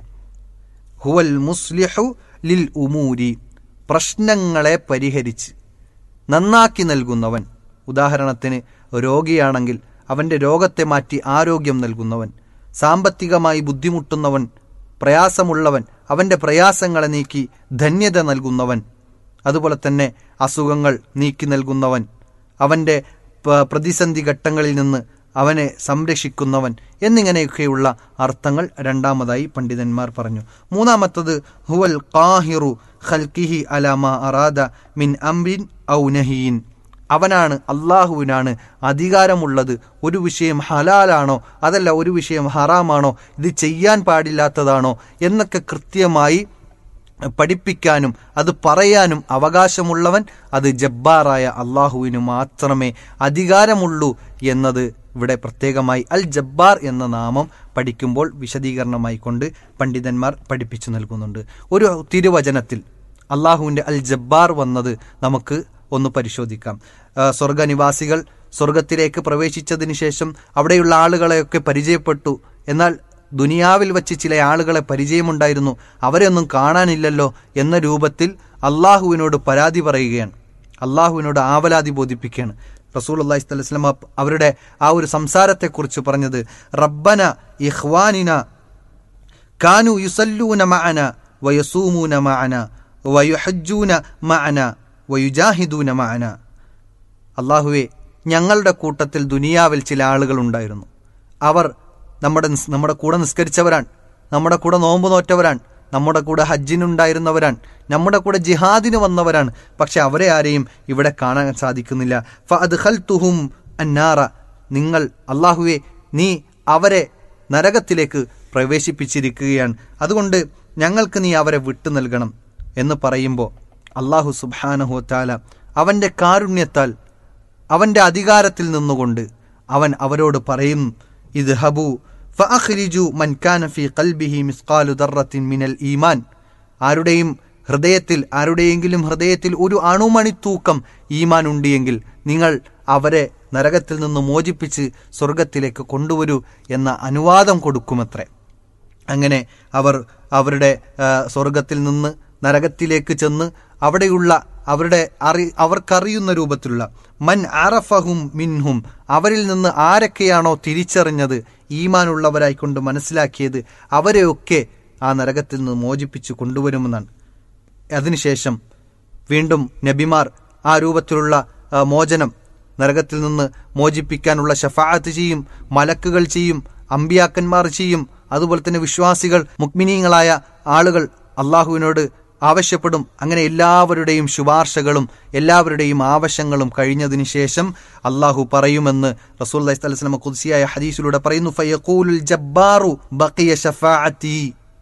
ഹുവൽ മുസ്ലിഹു ലിൽ ഉമൂരി, പ്രശ്നങ്ങളെ പരിഹരിച്ച് നന്നാക്കി നൽകുന്നവൻ. ഉദാഹരണത്തിന് രോഗിയാണെങ്കിൽ അവൻ്റെ രോഗത്തെ മാറ്റി ആരോഗ്യം നൽകുന്നവൻ, സാമ്പത്തികമായി ബുദ്ധിമുട്ടുന്നവൻ, പ്രയാസമുള്ളവൻ അവൻ്റെ പ്രയാസങ്ങളെ നീക്കി ധന്യത നൽകുന്നവൻ, അതുപോലെ തന്നെ അസുഖങ്ങൾ നീക്കി നൽകുന്നവൻ, അവൻ്റെ പ്രതിസന്ധി ഘട്ടങ്ങളിൽ നിന്ന് അവനെ സംരക്ഷിക്കുന്നവൻ എന്നിങ്ങനെയൊക്കെയുള്ള അർത്ഥങ്ങൾ രണ്ടാമതായി പണ്ഡിതന്മാർ പറഞ്ഞു. മൂന്നാമത്തത് ഹുവൽ ഖാഹിറു ഖൽഖിഹി അലാമാ അറാദ മിൻ അംരിൻ ഔ നഹിയിൻ, അവനാണ്, അള്ളാഹുവിനാണ് അധികാരമുള്ളത്. ഒരു വിഷയം ഹലാലാണോ അതല്ല ഒരു വിഷയം ഹറാമാണോ, ഇത് ചെയ്യാൻ പാടില്ലാത്തതാണോ എന്നൊക്കെ കൃത്യമായി പഠിപ്പിക്കാനും അത് പറയാനും അവകാശമുള്ളവൻ അത് ജബ്ബാറായ അള്ളാഹുവിന് മാത്രമേ അധികാരമുള്ളൂ എന്നത് ഇവിടെ പ്രത്യേകമായി അൽ ജബ്ബാർ എന്ന നാമം പഠിക്കുമ്പോൾ വിശദീകരണമായി കൊണ്ട് പണ്ഡിതന്മാർ പഠിപ്പിച്ചു നൽകുന്നുണ്ട്. ഒരു തിരുവചനത്തിൽ അള്ളാഹുവിൻ്റെ അൽ ജബ്ബാർ വന്നത് നമുക്ക് ഒന്ന് പരിശോധിക്കാം. സ്വർഗനിവാസികൾ സ്വർഗത്തിലേക്ക് പ്രവേശിച്ചതിന് ശേഷം അവിടെയുള്ള ആളുകളെയൊക്കെ പരിചയപ്പെട്ടു. എന്നാൽ ദുനിയാവിൽ വച്ച് ചില ആളുകളെ പരിചയമുണ്ടായിരുന്നു, അവരെയൊന്നും കാണാനില്ലല്ലോ എന്ന രൂപത്തിൽ അള്ളാഹുവിനോട് പരാതി പറയുകയാണ്, അള്ളാഹുവിനോട് ആവലാതി ബോധിപ്പിക്കുകയാണ്. റസൂലുള്ളാഹി സ്വല്ലല്ലാഹു അലൈഹി വസല്ലം അവരുടെ ആ ഒരു സംസാരത്തെക്കുറിച്ച് പറഞ്ഞത് റബ്ബന ഇഖ്വാനിന കാനു യുസല്ലൂന മഅന വയസൂമൂന മഅന വയുഹജ്ജൂന മഅന വയുജാഹിദൂന മഅന. അള്ളാഹുവേ, ഞങ്ങളുടെ കൂട്ടത്തിൽ ദുനിയാവിൽ ചില ആളുകൾ ഉണ്ടായിരുന്നു, അവർ നമ്മുടെ നമ്മുടെ കൂടെ നിസ്കരിച്ചവരാണ്, നമ്മുടെ കൂടെ നോമ്പ് നോറ്റവരാണ്, നമ്മുടെ കൂടെ ഹജ്ജിനുണ്ടായിരുന്നവരാണ്, നമ്മുടെ കൂടെ ജിഹാദിന് വന്നവരാണ്. പക്ഷെ അവരെ ആരെയും ഇവിടെ കാണാൻ സാധിക്കുന്നില്ല. ഫഅദ്ഖൽതുഹും അന്നാറ, നിങ്ങൾ അള്ളാഹുവേ നീ അവരെ നരകത്തിലേക്ക് പ്രവേശിപ്പിച്ചിരിക്കുകയാണ്, അതുകൊണ്ട് ഞങ്ങൾക്ക് നീ അവരെ വിട്ടു നൽകണം എന്ന് പറയുമ്പോൾ അള്ളാഹു സുബ്ഹാനഹു വതആല അവൻ്റെ കാരുണ്യത്താൽ അവൻ്റെ അധികാരത്തിൽ നിന്നുകൊണ്ട് അവൻ അവരോട് പറയും, ഇദ്ഹബു ഫഅഖ്രിജു മൻ കാന ഫീ ഖൽബിഹി മിസ്ഖാലു ദർറത്തിൻ മിനൽ ഈമാൻ, ആരുടെയും ഹൃദയത്തിൽ ആരുടെയെങ്കിലും ഹൃദയത്തിൽ ഒരു അണുമണി തൂക്കം ഈമാൻ ഉണ്ടെങ്കിൽ നിങ്ങൾ അവരെ നരകത്തിൽ നിന്ന് മോചിപ്പിച്ച് സ്വർഗത്തിലേക്ക് കൊണ്ടുവരൂ എന്ന അനുവാദം കൊടുക്കുമത്രേ. അങ്ങനെ അവർ അവരുടെ സ്വർഗത്തിൽ നിന്ന് നരകത്തിലേക്ക് ചെന്ന് അവിടെയുള്ള അവരുടെ അറി അവർക്കറിയുന്ന രൂപത്തിലുള്ള മൻ അറഫഹും മിൻഹും, അവരിൽ നിന്ന് ആരൊക്കെയാണോ തിരിച്ചറിഞ്ഞത്, ഈമാനുള്ളവരായിക്കൊണ്ട് മനസ്സിലാക്കിയത്, അവരെയൊക്കെ ആ നരകത്തിൽ നിന്ന് മോചിപ്പിച്ച് കൊണ്ടുവരുമെന്നാണ്. അതിനുശേഷം വീണ്ടും നബിമാർ ആ രൂപത്തിലുള്ള മോചനം നരകത്തിൽ നിന്ന് മോചിപ്പിക്കാനുള്ള ശഫാഅത്ത് ചെയ്യും, മലക്കുകൾ ചെയ്യും, അമ്പിയാക്കന്മാർ ചെയ്യും, അതുപോലെ തന്നെ വിശ്വാസികൾ മുഅ്മിനീങ്ങളായ ആളുകൾ അള്ളാഹുവിനോട് ആവശ്യപ്പെടും. അങ്ങനെ എല്ലാവരുടെയും ശുപാർശകളും എല്ലാവരുടെയും ആവശ്യങ്ങളും കഴിഞ്ഞതിന് ശേഷം അള്ളാഹു പറയുമെന്ന് റസൂലുള്ളാഹി സ്വല്ലല്ലാഹു അലൈഹി വസല്ലം ഖുദ്സിയായ ഹദീസിലൂടെ പറയുന്നു, ഫയഖൂലുൽ ജബ്ബാറു ബഖിയ ശഫാഅത്തി.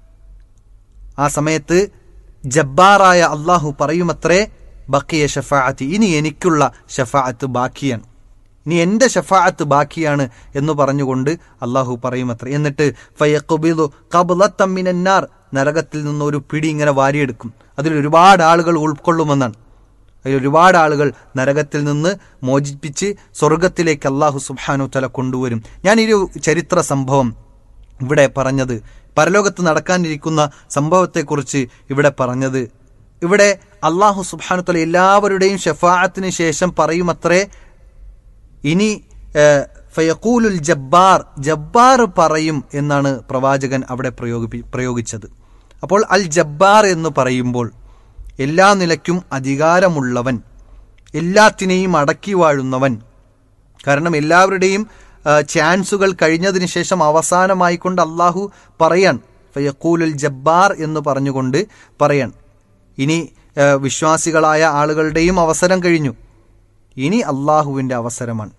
ആ സമയത്ത് ജബ്ബാറായ അള്ളാഹു പറയുമത്രേ, ബഖിയ ശഫാഅത്തി, ഇനി എനിക്കുള്ള ശഫാഅത്ത് ബാക്കിയാണ്, ഇനി എൻ്റെ ഷഫാഅത്ത് ബാക്കിയാണ് എന്ന് പറഞ്ഞുകൊണ്ട് അള്ളാഹു പറയുമത്രേ. എന്നിട്ട് ഫയഖ്ബിദു ഖബ്ലത്തൻ മിനന്നാർ, നരകത്തിൽ നിന്ന് ഒരു പിടി ഇങ്ങനെ വാരിയെടുക്കും. അതിൽ ഒരുപാട് ആളുകൾ ഉൾക്കൊള്ളുമെന്നാണ്. അതിൽ ഒരുപാട് ആളുകൾ നരകത്തിൽ നിന്ന് മോചിപ്പിച്ച് സ്വർഗത്തിലേക്ക് അള്ളാഹു സുബ്ഹാനഹു തആല കൊണ്ടുവരും. ഞാൻ ഈ ഒരു ചരിത്ര സംഭവം ഇവിടെ പറഞ്ഞത്, പരലോകത്ത് നടക്കാനിരിക്കുന്ന സംഭവത്തെക്കുറിച്ച് ഇവിടെ പറഞ്ഞത്, ഇവിടെ അള്ളാഹു സുബ്ഹാനഹു തആല എല്ലാവരുടെയും ഷഫാഅത്തിന് ശേഷം പറയുമത്രേ, ഇനി ഫയഖൂലുൽ ജബ്ബാർ, ജബ്ബാർ പറയും എന്നാണ് പ്രവാചകൻ അവിടെ പ്രയോഗി പ്രയോഗിച്ചത് അപ്പോൾ അൽ ജബ്ബാർ എന്ന് പറയുമ്പോൾ എല്ലാ നിലയ്ക്കും അധികാരമുള്ളവൻ, എല്ലാത്തിനെയും അടക്കി വാഴുന്നവൻ. കാരണം എല്ലാവരുടെയും ചാൻസുകൾ കഴിഞ്ഞതിന് ശേഷം അവസാനമായിക്കൊണ്ട് അള്ളാഹു പറയാൻ, ഫയഖൂലുൽ ജബ്ബാർ എന്ന് പറഞ്ഞുകൊണ്ട് പറയാൻ, ഇനി വിശ്വാസികളായ ആളുകളുടെയും അവസരം കഴിഞ്ഞു, ഇനി അള്ളാഹുവിൻ്റെ അവസരമാണ്.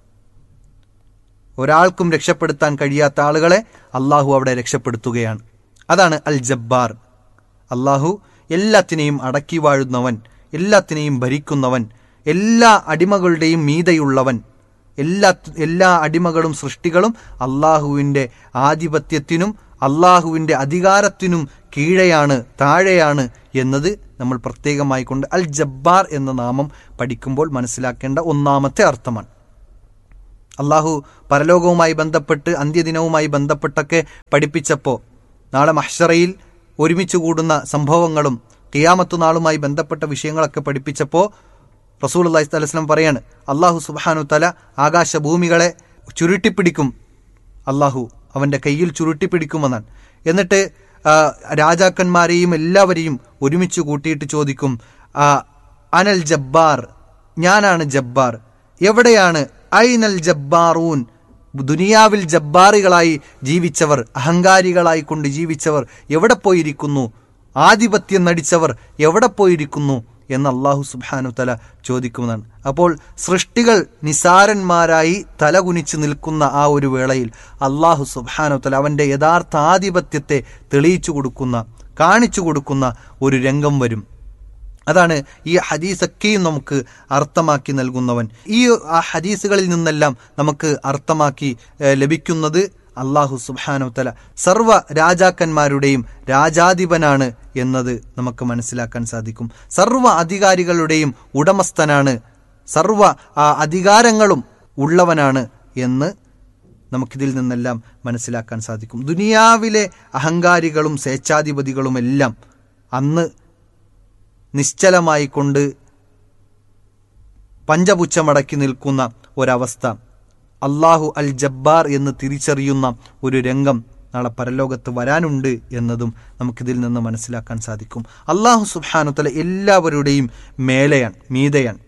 ഒരാൾക്കും രക്ഷപ്പെടുത്താൻ കഴിയാത്ത ആളുകളെ അള്ളാഹു അവിടെ രക്ഷപ്പെടുത്തുകയാണ്. അതാണ് അൽ ജബ്ബാർ. അള്ളാഹു എല്ലാത്തിനെയും അടക്കി വാഴുന്നവൻ, എല്ലാത്തിനെയും ഭരിക്കുന്നവൻ, എല്ലാ അടിമകളുടെയും മീതയുള്ളവൻ. എല്ലാ എല്ലാ അടിമകളും സൃഷ്ടികളും അള്ളാഹുവിൻ്റെ ആധിപത്യത്തിനും അള്ളാഹുവിൻ്റെ അധികാരത്തിനും കീഴെയാണ്, താഴെയാണ് എന്നത് നമ്മൾ പ്രത്യേകമായി കൊണ്ട് അൽ ജബ്ബാർ എന്ന നാമം പഠിക്കുമ്പോൾ മനസ്സിലാക്കേണ്ട ഒന്നാമത്തെ അർത്ഥമാണ്. അള്ളാഹു പരലോകവുമായി ബന്ധപ്പെട്ട് അന്ത്യദിനവുമായി ബന്ധപ്പെട്ടൊക്കെ പഠിപ്പിച്ചപ്പോൾ നാളെ മഹ്ശറയിൽ ഒരുമിച്ച് കൂടുന്ന സംഭവങ്ങളും ഖിയാമത്ത് നാളുമായി ബന്ധപ്പെട്ട വിഷയങ്ങളൊക്കെ പഠിപ്പിച്ചപ്പോൾ റസൂലുള്ളാഹി സ്വല്ലല്ലാഹു അലൈഹി വസല്ലം പറയാണ്, അള്ളാഹു സുബ്ഹാനഹു തആല ആകാശഭൂമികളെ ചുരുട്ടിപ്പിടിക്കും, അള്ളാഹു അവൻ്റെ കയ്യിൽ ചുരുട്ടിപ്പിടിക്കുമെന്നാണ്. എന്നിട്ട് രാജാക്കന്മാരെയും എല്ലാവരെയും ഒരുമിച്ച് കൂട്ടിയിട്ട് ചോദിക്കും, അനൽ ജബ്ബാർ, ഞാനാണ് ജബ്ബാർ, എവിടെയാണ് ഐനൽ ജബ്ബാറൂൻ, ദുനിയാവിൽ ജബ്ബാറികളായി ജീവിച്ചവർ, അഹങ്കാരികളായി കൊണ്ട് ജീവിച്ചവർ എവിടെ പോയിരിക്കുന്നു, ആധിപത്യം നടിച്ചവർ എവിടെ പോയിരിക്കുന്നു എന്ന് അള്ളാഹു സുബ്ഹാനഹു തആല ചോദിക്കുന്നതാണ്. അപ്പോൾ സൃഷ്ടികൾ നിസാരന്മാരായി തലകുനിച്ച് നിൽക്കുന്ന ആ ഒരു വേളയിൽ അള്ളാഹു സുബ്ഹാനഹു തആല അവൻ്റെ യഥാർത്ഥ ആധിപത്യത്തെ തെളിയിച്ചു കൊടുക്കുന്ന, കാണിച്ചു കൊടുക്കുന്ന ഒരു രംഗം വരും. അതാണ് ഈ ഹദീസൊക്കെയും നമുക്ക് അർത്ഥമാക്കി നൽകുന്നവൻ. ഈ ആ ഹദീസുകളിൽ നിന്നെല്ലാം നമുക്ക് അർത്ഥമാക്കി ലഭിക്കുന്നത് അള്ളാഹു സുബ്ഹാനഹു തആല സർവ്വ രാജാക്കന്മാരുടെയും രാജാധിപനാണ് എന്നത് നമുക്ക് മനസ്സിലാക്കാൻ സാധിക്കും. സർവ്വ അധികാരികളുടെയും ഉടമസ്ഥനാണ്, സർവ്വ അധികാരങ്ങളും ഉള്ളവനാണ് എന്ന് നമുക്കിതിൽ നിന്നെല്ലാം മനസ്സിലാക്കാൻ സാധിക്കും. ദുനിയാവിലെ അഹങ്കാരികളും സ്വേച്ഛാധിപതികളുമെല്ലാം അന്ന് നിശ്ചലമായി കൊണ്ട് പഞ്ചപുച്ഛമടക്കി നിൽക്കുന്ന ഒരവസ്ഥ, അള്ളാഹു അൽ ജബ്ബാർ എന്ന് തിരിച്ചറിയുന്ന ഒരു രംഗം നാളെ പരലോകത്ത് വരാനുണ്ട് എന്നതും നമുക്കിതിൽ നിന്ന് മനസ്സിലാക്കാൻ സാധിക്കും. അള്ളാഹു സുബ്ഹാനഹു തആല എല്ലാവരുടെയും മേലെയാണ്, മീതെയാണ്.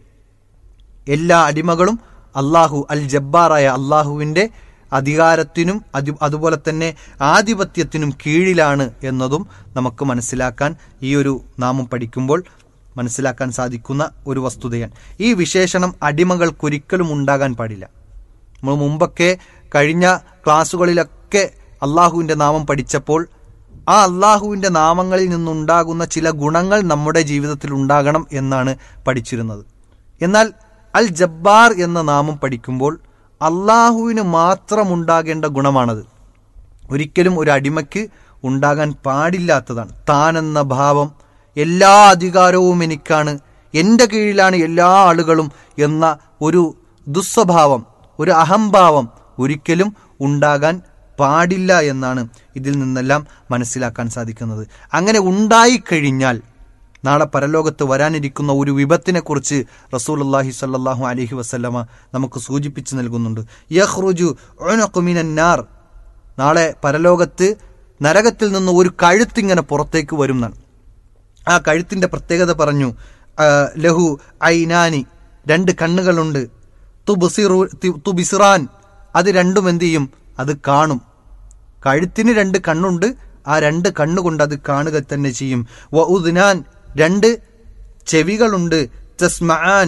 എല്ലാ അടിമകളും അള്ളാഹു അൽ ജബ്ബാറായ അള്ളാഹുവിൻ്റെ അധികാരത്തിനും അതി അതുപോലെ തന്നെ ആധിപത്യത്തിനും കീഴിലാണ് എന്നതും നമുക്ക് മനസ്സിലാക്കാൻ ഈ ഒരു നാമം പഠിക്കുമ്പോൾ മനസ്സിലാക്കാൻ സാധിക്കുന്ന ഒരു വസ്തുതയാണ്. ഈ വിശേഷണം അടിമകൾക്കൊരിക്കലും ഉണ്ടാകാൻ പാടില്ല. നമ്മൾ മുമ്പൊക്കെ കഴിഞ്ഞ ക്ലാസ്സുകളിലൊക്കെ അള്ളാഹുവിൻ്റെ നാമം പഠിച്ചപ്പോൾ ആ അള്ളാഹുവിൻ്റെ നാമങ്ങളിൽ നിന്നുണ്ടാകുന്ന ചില ഗുണങ്ങൾ നമ്മുടെ ജീവിതത്തിൽ ഉണ്ടാകണം എന്നാണ് പഠിച്ചിരുന്നത്. എന്നാൽ അൽ ജബ്ബാർ എന്ന നാമം പഠിക്കുമ്പോൾ അള്ളാഹുവിന് മാത്രം ഉണ്ടാകേണ്ട ഗുണമാണത്. ഒരിക്കലും ഒരു അടിമയ്ക്ക് ഉണ്ടാകാൻ പാടില്ലാത്തതാണ്. താനെന്ന ഭാവം, എല്ലാ അധികാരവും എനിക്കാണ്, എൻ്റെ കീഴിലാണ് എല്ലാ ആളുകളും എന്ന ഒരു ദുസ്വഭാവം, ഒരു അഹംഭാവം ഒരിക്കലും ഉണ്ടാകാൻ പാടില്ല എന്നാണ് ഇതിൽ നിന്നെല്ലാം മനസ്സിലാക്കാൻ സാധിക്കുന്നത്. അങ്ങനെ ഉണ്ടായിക്കഴിഞ്ഞാൽ നാളെ പരലോകത്ത് വരാനിരിക്കുന്ന ഒരു വിപത്തിനെക്കുറിച്ച് റസൂലുള്ളാഹി സ്വല്ലല്ലാഹു അലൈഹി വസല്ലമ നമുക്ക് സൂചിപ്പിച്ച് നൽകുന്നുണ്ട്. യഖ്റുജു ഉനഖു മിനന്നാർ, നാളെ പരലോകത്ത് നരകത്തിൽ നിന്ന് ഒരു കഴുത്തിങ്ങനെ പുറത്തേക്ക് വരും എന്നാണ്. ആ കഴുത്തിൻ്റെ പ്രത്യേകത പറഞ്ഞു, ലഹു ഐനാനി, രണ്ട് കണ്ണുകളുണ്ട്, തുബ്സിറു തുബ്സിറാൻ, അത് രണ്ടും എന്ത് ചെയ്യും, അത് കാണും. കഴുത്തിന് രണ്ട് കണ്ണുണ്ട്, ആ രണ്ട് കണ്ണുകൊണ്ട് അത് കാണുക തന്നെ ചെയ്യും. വ ഉദ്നാൻ, രണ്ട് ചെവികളുണ്ട്, തസ്മആൻ,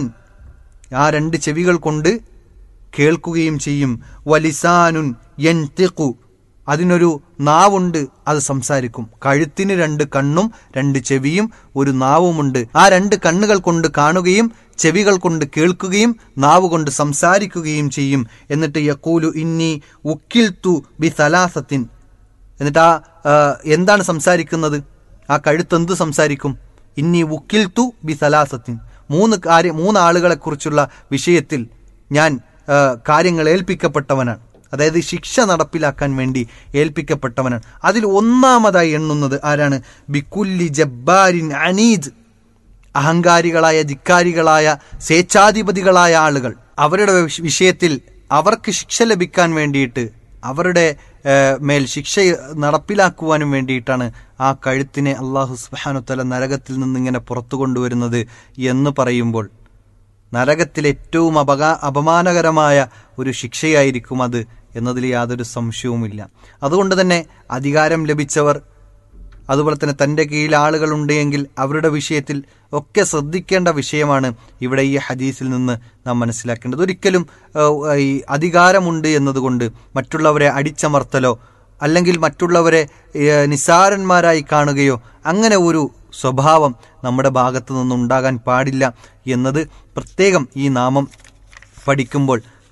ആ രണ്ട് ചെവികൾ കൊണ്ട് കേൾക്കുകയും ചെയ്യും. വലിസാനുൻ യൻതിഖു, അതിനൊരു നാവുണ്ട്, അത് സംസാരിക്കും. കഴുത്തിന് രണ്ട് കണ്ണും രണ്ട് ചെവിയും ഒരു നാവുമുണ്ട്. ആ രണ്ട് കണ്ണുകൾ കൊണ്ട് കാണുകയും ചെവികൾ കൊണ്ട് കേൾക്കുകയും നാവ് കൊണ്ട് സംസാരിക്കുകയും ചെയ്യും. എന്നിട്ട് യഖൂലു ഇന്നി ഉക്കിൽതു ബി സലാസത്തിൻ, എന്നിട്ട് ആ എന്താണ് സംസാരിക്കുന്നത്, ആ കഴുത്തെന്ത് സംസാരിക്കും, ഇന്നി ഉക്കിൽതു ബി സലാസത്തിൻ, മൂന്ന് കാര്യം മൂന്ന് ആളുകളെക്കുറിച്ചുള്ള വിഷയത്തിൽ ഞാൻ കാര്യങ്ങൾ ഏൽപ്പിക്കപ്പെട്ടവനാണ്. അതായത് ശിക്ഷ നടപ്പിലാക്കാൻ വേണ്ടി ഏൽപ്പിക്കപ്പെട്ടവനാണ്. അതിൽ ഒന്നാമതായി എണ്ണുന്നത് ആരാണ്, ബിക്കുല്ലി ജബ്ബാരിൻ അനീദ്, അഹങ്കാരികളായ ധിക്കാരികളായ സ്വേച്ഛാധിപതികളായ ആളുകൾ. അവരുടെ വിഷയത്തിൽ അവർക്ക് ശിക്ഷ ലഭിക്കാൻ വേണ്ടിയിട്ട്, അവരുടെ മേൽ ശിക്ഷ നടപ്പിലാക്കുവാനും വേണ്ടിയിട്ടാണ് ആ കഴുത്തിനെ അള്ളാഹു സുബ്ഹാനഹു തആല നരകത്തിൽ നിന്നിങ്ങനെ പുറത്തു കൊണ്ടുവരുന്നത് എന്ന് പറയുമ്പോൾ നരകത്തിലെ ഏറ്റവും അപകാ അപമാനകരമായ ഒരു ശിക്ഷയായിരിക്കും അത് എന്നതിൽ യാതൊരു സംശയവുമില്ല. അതുകൊണ്ട് തന്നെ അധികാരം ലഭിച്ചവർ, അതുപോലെ തന്നെ തൻ്റെ കീഴിൽ ആളുകളുണ്ട് എങ്കിൽ അവരുടെ വിഷയത്തിൽ ഒക്കെ ശ്രദ്ധിക്കേണ്ട വിഷയമാണ് ഇവിടെ ഈ ഹദീസിൽ നിന്ന് നാം മനസ്സിലാക്കേണ്ടത്. ഒരിക്കലും ഈ അധികാരമുണ്ട് എന്നതുകൊണ്ട് മറ്റുള്ളവരെ അടിച്ചമർത്തലോ അല്ലെങ്കിൽ മറ്റുള്ളവരെ നിസ്സാരന്മാരായി കാണുകയോ അങ്ങനെ ഒരു സ്വഭാവം നമ്മുടെ ഭാഗത്തു നിന്നുണ്ടാകാൻ പാടില്ല എന്നത് പ്രത്യേകം ഈ നാമം പഠിക്കുമ്പോൾ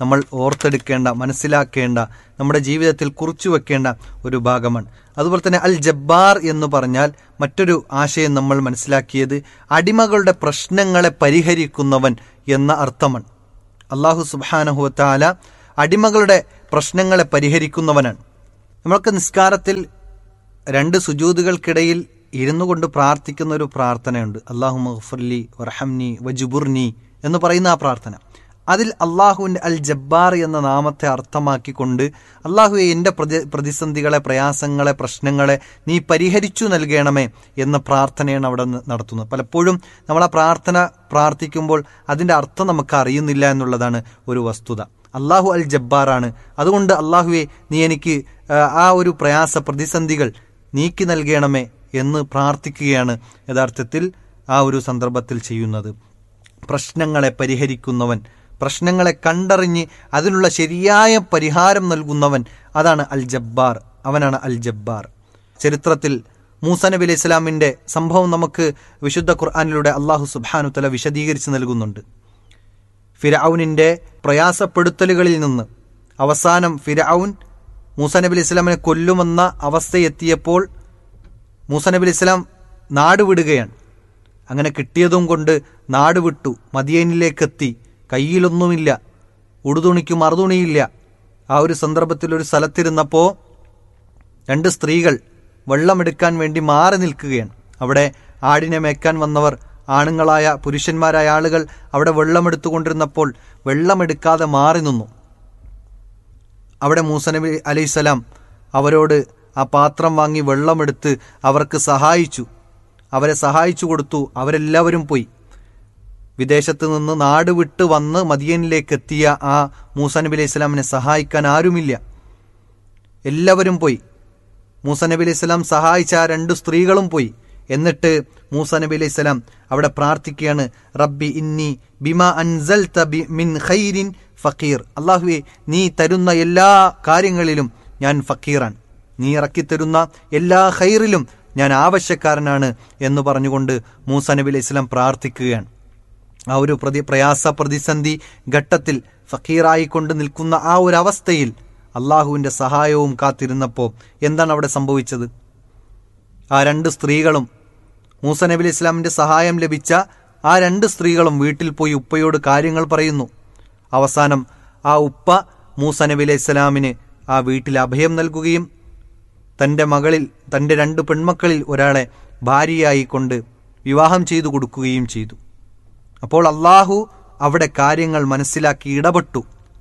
നമ്മൾ ഓർത്തെടുക്കേണ്ട, മനസ്സിലാക്കേണ്ട, നമ്മുടെ ജീവിതത്തിൽ കുറിച്ചു വെക്കേണ്ട ഒരു ഭാഗമാണ്. അതുപോലെ തന്നെ അൽ ജബ്ബാർ എന്ന് പറഞ്ഞാൽ മറ്റൊരു ആശയം നമ്മൾ മനസ്സിലാക്കിയത് അടിമകളുടെ പ്രശ്നങ്ങളെ പരിഹരിക്കുന്നവൻ എന്ന അർത്ഥമാണ്. അല്ലാഹു സുബ്ഹാനഹു വ തആല അടിമകളുടെ പ്രശ്നങ്ങളെ പരിഹരിക്കുന്നവനാണ്. നമ്മൾക്ക് നിസ്കാരത്തിൽ രണ്ട് സുജൂദുകൾക്കിടയിൽ ഇരുന്നു കൊണ്ട് പ്രാർത്ഥിക്കുന്ന ഒരു പ്രാർത്ഥനയുണ്ട്. അല്ലാഹുമ്മ ഗ്ഫിർലി വർഹംനി വജ്ബുർനി എന്ന് പറയുന്ന ആ പ്രാർത്ഥന. അതിൽ അള്ളാഹുവിൻ്റെ അൽ ജബ്ബാർ എന്ന നാമത്തെ അർത്ഥമാക്കിക്കൊണ്ട് അള്ളാഹുവെ എൻ്റെ പ്രതി പ്രതിസന്ധികളെ പ്രയാസങ്ങളെ പ്രശ്നങ്ങളെ നീ പരിഹരിച്ചു നൽകണമേ എന്ന പ്രാർത്ഥനയാണ് അവിടെ നടത്തുന്നത്. പലപ്പോഴും നമ്മൾ ആ പ്രാർത്ഥന പ്രാർത്ഥിക്കുമ്പോൾ അതിൻ്റെ അർത്ഥം നമുക്ക് അറിയുന്നില്ല എന്നുള്ളതാണ് ഒരു വസ്തുത. അള്ളാഹു അൽ ജബ്ബാറാണ്. അതുകൊണ്ട് അള്ളാഹുവെ നീ എനിക്ക് ആ ഒരു പ്രയാസ പ്രതിസന്ധികൾ നീക്കി നൽകണമേ എന്ന് പ്രാർത്ഥിക്കുകയാണ് യഥാർത്ഥത്തിൽ ആ ഒരു സന്ദർഭത്തിൽ ചെയ്യുന്നത്. പ്രശ്നങ്ങളെ പരിഹരിക്കുന്നവൻ, പ്രശ്നങ്ങളെ കണ്ടറിഞ്ഞ് അതിനുള്ള ശരിയായ പരിഹാരം നൽകുന്നവൻ, അതാണ് അൽ ജബ്ബാർ. അവനാണ് അൽ ജബ്ബാർ. ചരിത്രത്തിൽ മൂസ നബി അലൈഹി ഇസ്ലാമിൻ്റെ സംഭവം നമുക്ക് വിശുദ്ധ ഖുർആനിലൂടെ അള്ളാഹു സുബ്ഹാനഹു തആല വിശദീകരിച്ച് നൽകുന്നുണ്ട്. ഫിർഔനിൻ്റെ പ്രയാസപ്പെടുത്തലുകളിൽ നിന്ന് അവസാനം ഫിർഔൻ മൂസ നബി അലൈഹി ഇസ്ലാമിനെ കൊല്ലുമെന്ന അവസ്ഥയെത്തിയപ്പോൾ മൂസ നബി അലൈഹി ഇസ്ലാം നാടുവിടുകയാണ്. അങ്ങനെ കിട്ടിയതും കൊണ്ട് നാടുവിട്ടു, മദിയനിലേക്കെത്തി. കയ്യിലൊന്നുമില്ല, ഉടുതുണിക്ക് മറുതുണിയില്ല. ആ ഒരു സന്ദർഭത്തിൽ ഒരു സ്ഥലത്തിരുന്നപ്പോൾ രണ്ട് സ്ത്രീകൾ വെള്ളമെടുക്കാൻ വേണ്ടി മാറി നിൽക്കുകയാണ്. അവിടെ ആടിനെ മേക്കാൻ വന്നവർ, ആണുങ്ങളായ പുരുഷന്മാരായ ആളുകൾ അവിടെ വെള്ളമെടുത്തുകൊണ്ടിരുന്നപ്പോൾ വെള്ളമെടുക്കാതെ മാറി നിന്നു. അവിടെ മൂസ നബി അലൈഹിസ്സലാം അവരോട് ആ പാത്രം വാങ്ങി വെള്ളമെടുത്ത് അവർക്ക് സഹായിച്ചു. അവരെ സഹായിച്ചു കൊടുത്തു. അവരെല്ലാവരും പോയി. വിദേശത്ത് നിന്ന് നാട് വിട്ട് വന്ന് മദിയനിലേക്ക് എത്തിയ ആ മൂസ നബി അലൈഹി സ്വലാമിനെ സഹായിക്കാൻ ആരുമില്ല. എല്ലാവരും പോയി. മൂസ നബി അലൈഹി സ്വലാം സഹായിച്ച ആ രണ്ട് സ്ത്രീകളും പോയി. എന്നിട്ട് മൂസ നബി അലൈഹി സ്വലാം അവിടെ പ്രാർത്ഥിക്കുകയാണ്, റബ്ബി ഇന്നി ബിമാ അൻസൽത മിൻ ഖൈരിൻ ഫഖീർ. അല്ലാഹുവേ, നീ തരുന്ന എല്ലാ കാര്യങ്ങളിലും ഞാൻ ഫക്കീറാണ്. നീ ഇറക്കിത്തരുന്ന എല്ലാ ഖൈറിലും ഞാൻ ആവശ്യക്കാരനാണ് എന്ന് പറഞ്ഞുകൊണ്ട് മൂസ നബി അലൈഹി സ്വലാം പ്രാർത്ഥിക്കുകയാണ്. ആ ഒരു പ്രതി പ്രയാസ പ്രതിസന്ധി ഘട്ടത്തിൽ ഫക്കീറായിക്കൊണ്ട് നിൽക്കുന്ന ആ ഒരു അവസ്ഥയിൽ അള്ളാഹുവിൻ്റെ സഹായവും കാത്തിരുന്നപ്പോൾ എന്താണ് അവിടെ സംഭവിച്ചത്? ആ രണ്ട് സ്ത്രീകളും, മൂസ നബി അലൈഹി സ്വലാമിൻ്റെ സഹായം ലഭിച്ച ആ രണ്ട് സ്ത്രീകളും വീട്ടിൽ പോയി ഉപ്പയോട് കാര്യങ്ങൾ പറയുന്നു. അവസാനം ആ ഉപ്പ മൂസ നബി അലൈഹി സ്വലാമിന് ആ വീട്ടിൽ അഭയം നൽകുകയും തൻ്റെ മകളിൽ തൻ്റെ രണ്ട് പെൺമക്കളിൽ ഒരാളെ ഭാര്യയായി കൊണ്ട് വിവാഹം ചെയ്തു കൊടുക്കുകയും ചെയ്തു. അപ്പോൾ അള്ളാഹു അവിടെ കാര്യങ്ങൾ മനസ്സിലാക്കി ഇടപെട്ടു.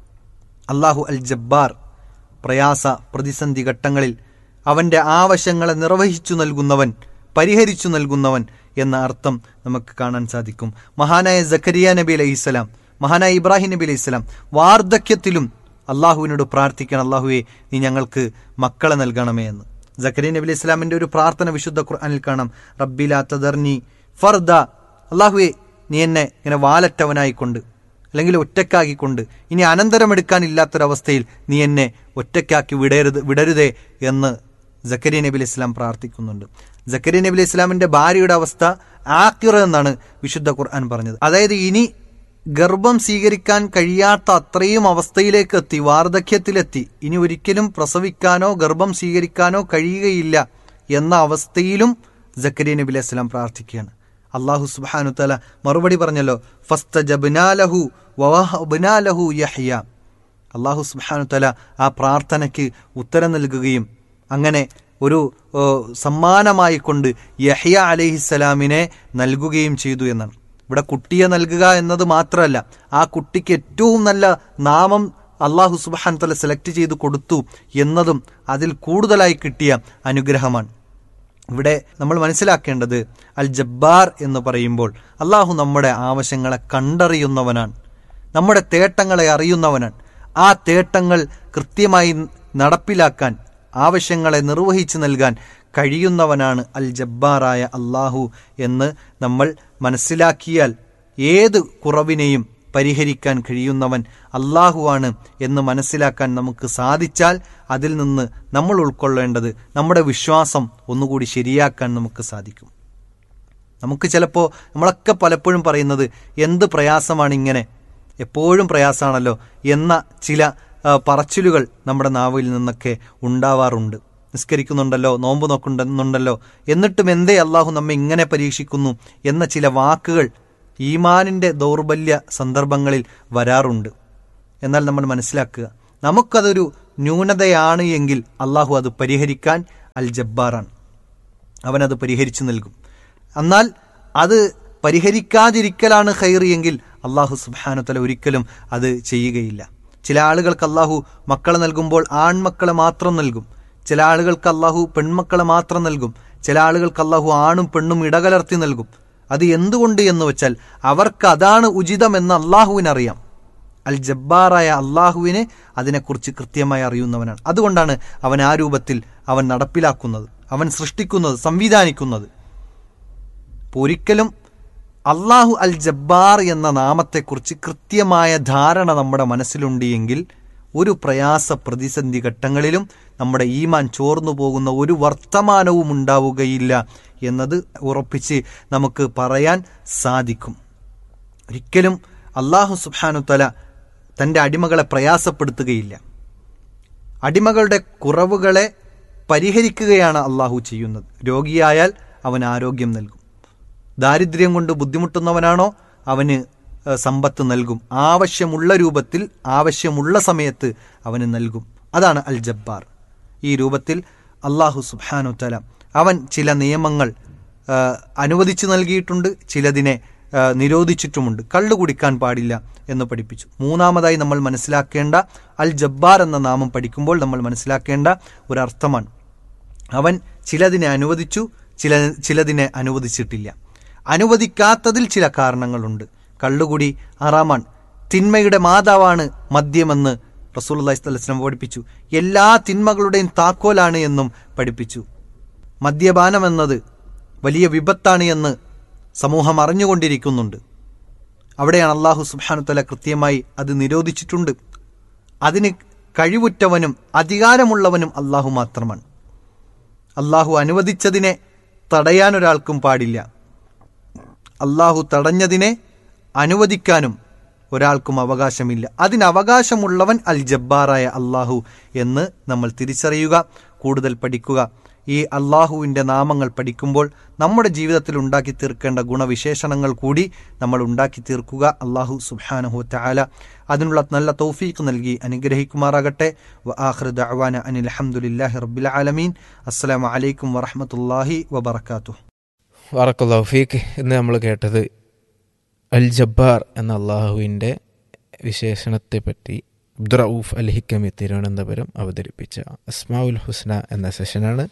അള്ളാഹു അൽ ജബ്ബാർ, പ്രയാസ പ്രതിസന്ധി ഘട്ടങ്ങളിൽ അവൻ്റെ ആവശ്യങ്ങളെ നിർവഹിച്ചു നൽകുന്നവൻ, പരിഹരിച്ചു നൽകുന്നവൻ എന്ന അർത്ഥം നമുക്ക് കാണാൻ സാധിക്കും. മഹാനായ സക്കരിയ നബി അലൈഹിസ്സലാം, മഹാനായ ഇബ്രാഹിം നബി അലൈഹിസ്സലാം വാർദ്ധക്യത്തിലും അള്ളാഹുവിനോട് പ്രാർത്ഥിക്കണം, അള്ളാഹുവെ നീ ഞങ്ങൾക്ക് മക്കളെ നൽകണമേ എന്ന്. സക്കരിയ നബി അലൈഹി സ്വലാമിൻ്റെ ഒരു പ്രാർത്ഥന വിശുദ്ധ ഖുർആനിൽ കാണാം, റബ്ബി ലാ തദർനി ഫർദ. അള്ളാഹുവെ, നീ എന്നെ ഇങ്ങനെ വാലറ്റവനായിക്കൊണ്ട് അല്ലെങ്കിൽ ഒറ്റക്കാക്കിക്കൊണ്ട് ഇനി അനന്തരമെടുക്കാനില്ലാത്തൊരവസ്ഥയിൽ നീ എന്നെ ഒറ്റക്കാക്കി വിടരുത് വിടരുതേ എന്ന് സക്കരിയ നബി അലൈഹി സ്വലാം പ്രാർത്ഥിക്കുന്നുണ്ട്. സക്കരിയ നബി അലൈഹി സ്വലാമിൻ്റെ ഭാര്യയുടെ അവസ്ഥ ആഖിറ എന്നാണ് വിശുദ്ധ ഖുർആൻ പറഞ്ഞത്. അതായത് ഇനി ഗർഭം സ്വീകരിക്കാൻ കഴിയാത്ത അത്രയും അവസ്ഥയിലേക്ക് എത്തി, വാർദ്ധക്യത്തിലെത്തി, ഇനി ഒരിക്കലും പ്രസവിക്കാനോ ഗർഭം സ്വീകരിക്കാനോ കഴിയുകയില്ല എന്ന അവസ്ഥയിലും സക്കരിയ നബി അലൈഹി സ്വലാം പ്രാർത്ഥിക്കുകയാണ്. അല്ലാഹു സുബ്ഹാനഹു തആല മറുപടി പറഞ്ഞല്ലോ, ഫസ്തജബ്നാ ലഹു വവഹബ്നാ ലഹു യഹ്യ. അല്ലാഹു സുബ്ഹാനഹു തആല ആ പ്രാർത്ഥനയ്ക്ക് ഉത്തരം നൽകുകയും അങ്ങനെ ഒരു സമ്മാനമായി കൊണ്ട് യഹ്യ അലൈഹിസ്സലാമിനെ നൽകുകയും ചെയ്തു എന്നാണ്. ഇവിടെ കുട്ടിയെ നൽകുക എന്നത് മാത്രമല്ല, ആ കുട്ടിക്ക് ഏറ്റവും നല്ല നാമം അല്ലാഹു സുബ്ഹാനഹു തആല സെലക്ട് ചെയ്ത് കൊടുത്തു എന്നതും അതിൽ കൂടുതലായി കിട്ടിയ അനുഗ്രഹമാണ്. ഇവിടെ നമ്മൾ മനസ്സിലാക്കേണ്ടത് അൽ ജബ്ബാർ എന്ന് പറയുമ്പോൾ അള്ളാഹു നമ്മുടെ ആവശ്യങ്ങളെ കണ്ടറിയുന്നവനാണ്, നമ്മുടെ തേട്ടങ്ങളെ അറിയുന്നവനാണ്. ആ തേട്ടങ്ങൾ കൃത്യമായി നടപ്പിലാക്കാൻ, ആവശ്യങ്ങളെ നിർവഹിച്ചു നൽകാൻ കഴിയുന്നവനാണ് അൽ ജബ്ബാറായ അള്ളാഹു എന്ന് നമ്മൾ മനസ്സിലാക്കിയാൽ ഏത് കുറവിനെയും പരിഹരിക്കാൻ കഴിയുന്നവൻ അള്ളാഹുവാണ് എന്ന് മനസ്സിലാക്കാൻ നമുക്ക് സാധിച്ചാൽ അതിൽ നിന്ന് നമ്മൾ ഉൾക്കൊള്ളേണ്ടത് നമ്മുടെ വിശ്വാസം ഒന്നുകൂടി ശരിയാക്കാൻ നമുക്ക് സാധിക്കും. നമുക്ക് ചിലപ്പോൾ നമ്മളൊക്കെ പലപ്പോഴും പറയുന്നത് എന്ത് പ്രയാസമാണ് ഇങ്ങനെ, എപ്പോഴും പ്രയാസമാണല്ലോ എന്ന ചില പറച്ചിലുകൾ നമ്മുടെ നാവിൽ നിന്നൊക്കെ ഉണ്ടാവാറുണ്ട്. നിസ്കരിക്കുന്നുണ്ടല്ലോ, നോമ്പ് നോക്കുന്നുണ്ടല്ലോ, എന്നിട്ടും എന്തേ അള്ളാഹു നമ്മെ ഇങ്ങനെ പരീക്ഷിക്കുന്നു എന്ന ചില വാക്കുകൾ ഈമാനിൻ്റെ ദൗർബല്യ സന്ദർഭങ്ങളിൽ വരാറുണ്ട്. എന്നാൽ നമ്മൾ മനസ്സിലാക്കുക, നമുക്കതൊരു ന്യൂനതയാണ് എങ്കിൽ അള്ളാഹു അത് പരിഹരിക്കാൻ അൽ ജബ്ബാറാണ്. അവനത് പരിഹരിച്ചു നൽകും. എന്നാൽ അത് പരിഹരിക്കാതിരിക്കലാണ് ഖൈർ എങ്കിൽ അള്ളാഹു സുബ്ഹാനഹു വതആല ഒരിക്കലും അത് ചെയ്യുകയില്ല. ചില ആളുകൾക്ക് അള്ളാഹു മക്കളെ നൽകുമ്പോൾ ആൺമക്കളെ മാത്രം നൽകും. ചില ആളുകൾക്ക് അള്ളാഹു പെൺമക്കളെ മാത്രം നൽകും. ചില ആളുകൾക്ക് അള്ളാഹു ആണും പെണ്ണും ഇടകലർത്തി നൽകും. അത് എന്തുകൊണ്ട് എന്ന് വെച്ചാൽ അവർക്ക് അതാണ് ഉചിതമെന്ന് അള്ളാഹുവിനറിയാം. അൽ ജബ്ബാറായ അള്ളാഹുവിനെ അതിനെക്കുറിച്ച് കൃത്യമായി അറിയുന്നവനാണ്. അതുകൊണ്ടാണ് അവൻ ആ രൂപത്തിൽ അവൻ നടപ്പിലാക്കുന്നത്, അവൻ സൃഷ്ടിക്കുന്നത്, സംവിധാനിക്കുന്നത്. ഒരിക്കലും അള്ളാഹു അൽ ജബ്ബാർ എന്ന നാമത്തെക്കുറിച്ച് കൃത്യമായ ധാരണ നമ്മുടെ മനസ്സിലുണ്ട് എങ്കിൽ ഒരു പ്രയാസ പ്രതിസന്ധി ഘട്ടങ്ങളിലും നമ്മുടെ ഈമാൻ ചോർന്നു പോകുന്ന ഒരു വർത്തമാനവും ഉണ്ടാവുകയില്ല എന്നത് ഉറപ്പിച്ച് നമുക്ക് പറയാൻ സാധിക്കും. ഒരിക്കലും അള്ളാഹു സുബ്ഹാനഹു വതആല തൻ്റെ അടിമകളെ പ്രയാസപ്പെടുത്തുകയില്ല. അടിമകളുടെ കുറവുകളെ പരിഹരിക്കുകയാണ് അള്ളാഹു ചെയ്യുന്നത്. രോഗിയായാൽ അവന് ആരോഗ്യം നൽകും. ദാരിദ്ര്യം കൊണ്ട് ബുദ്ധിമുട്ടുന്നവനാണോ അവന് സമ്പത്ത് നൽകും. ആവശ്യമുള്ള രൂപത്തിൽ ആവശ്യമുള്ള സമയത്ത് അവന് നൽകും. അതാണ് അൽ ജബ്ബാർ. ഈ രൂപത്തിൽ അള്ളാഹു സുബ്ഹാനഹു വതആല അവൻ ചില നിയമങ്ങൾ അനുവദിച്ചു നൽകിയിട്ടുണ്ട്, ചിലതിനെ നിരോധിച്ചിട്ടുമുണ്ട്. കള്ളു കുടിക്കാൻ പാടില്ല എന്ന് പഠിപ്പിച്ചു. മൂന്നാമതായി നമ്മൾ മനസ്സിലാക്കേണ്ട അൽ ജബ്ബാർ എന്ന നാമം പഠിക്കുമ്പോൾ നമ്മൾ മനസ്സിലാക്കേണ്ട ഒരർത്ഥമാണ്, അവൻ ചിലതിനെ അനുവദിച്ചു, ചില ചിലതിനെ അനുവദിച്ചിട്ടില്ല. അനുവദിക്കാത്തതിൽ ചില കാരണങ്ങളുണ്ട്. കള്ളുകുടി ഹറാമാണ്. തിന്മയുടെ മാതാവാണ് മദ്യമെന്ന് റസൂലുള്ളാഹി സ്വല്ലല്ലാഹു അലൈഹി വസല്ലം പഠിപ്പിച്ചു. എല്ലാ തിന്മകളുടെയും താക്കോലാണ് എന്നും പഠിപ്പിച്ചു. മദ്യപാനം എന്നത് വലിയ വിപത്താണ് എന്ന് സമൂഹം അറിഞ്ഞുകൊണ്ടിരിക്കുന്നുണ്ട്. അവിടെയാണ് അള്ളാഹു സുബ്ഹാനഹു വതആല കൃത്യമായി അത് നിരോധിച്ചിട്ടുണ്ട്. അതിന് കഴിവുറ്റവനും അധികാരമുള്ളവനും അള്ളാഹു മാത്രമാണ്. അള്ളാഹു അനുവദിച്ചതിനെ തടയാൻ ഒരാൾക്കും പാടില്ല. അള്ളാഹു തടഞ്ഞതിനെ അനുവദിക്കാനും ഒരാൾക്കും അവകാശമില്ല. അതിന് അവകാശമുള്ളവൻ അൽ ജബ്ബാറായ അള്ളാഹു എന്ന് നമ്മൾ തിരിച്ചറിയുക, കൂടുതൽ പഠിക്കുക. ഈ അള്ളാഹുവിൻ്റെ നാമങ്ങൾ പഠിക്കുമ്പോൾ നമ്മുടെ ജീവിതത്തിൽ ഉണ്ടാക്കി തീർക്കേണ്ട ഗുണവിശേഷണങ്ങൾ കൂടി നമ്മൾ ഉണ്ടാക്കി തീർക്കുക. അള്ളാഹു സുബ്ഹാനഹു വതആല അതിനുള്ള നല്ല തൗഫീഖ് നൽകി അനുഗ്രഹിക്കുമാറാകട്ടെ. വ ആഖിറു ദഅവാന അനിൽ ഹംദുലില്ലാഹി റബ്ബിൽ ആലമീൻ. അസ്സലാമു അലൈക്കും വറഹ്മത്തുള്ളാഹി വബറകാതുഹു. ബറക്കല്ലാഹു ഫീക്ക്. ഇന്ന് നമ്മൾ കേട്ടത് അൽ ജബ്ബാർ എന്ന അള്ളാഹുവിൻ്റെ വിശേഷണത്തെ പറ്റി അബ്ദുറഊഫ് അൽ ഹിക്കമി തിരുവനന്തപുരം അവതരിപ്പിച്ച അസ്മാഉൽ ഹുസ്ന എന്ന സെഷനാണ്.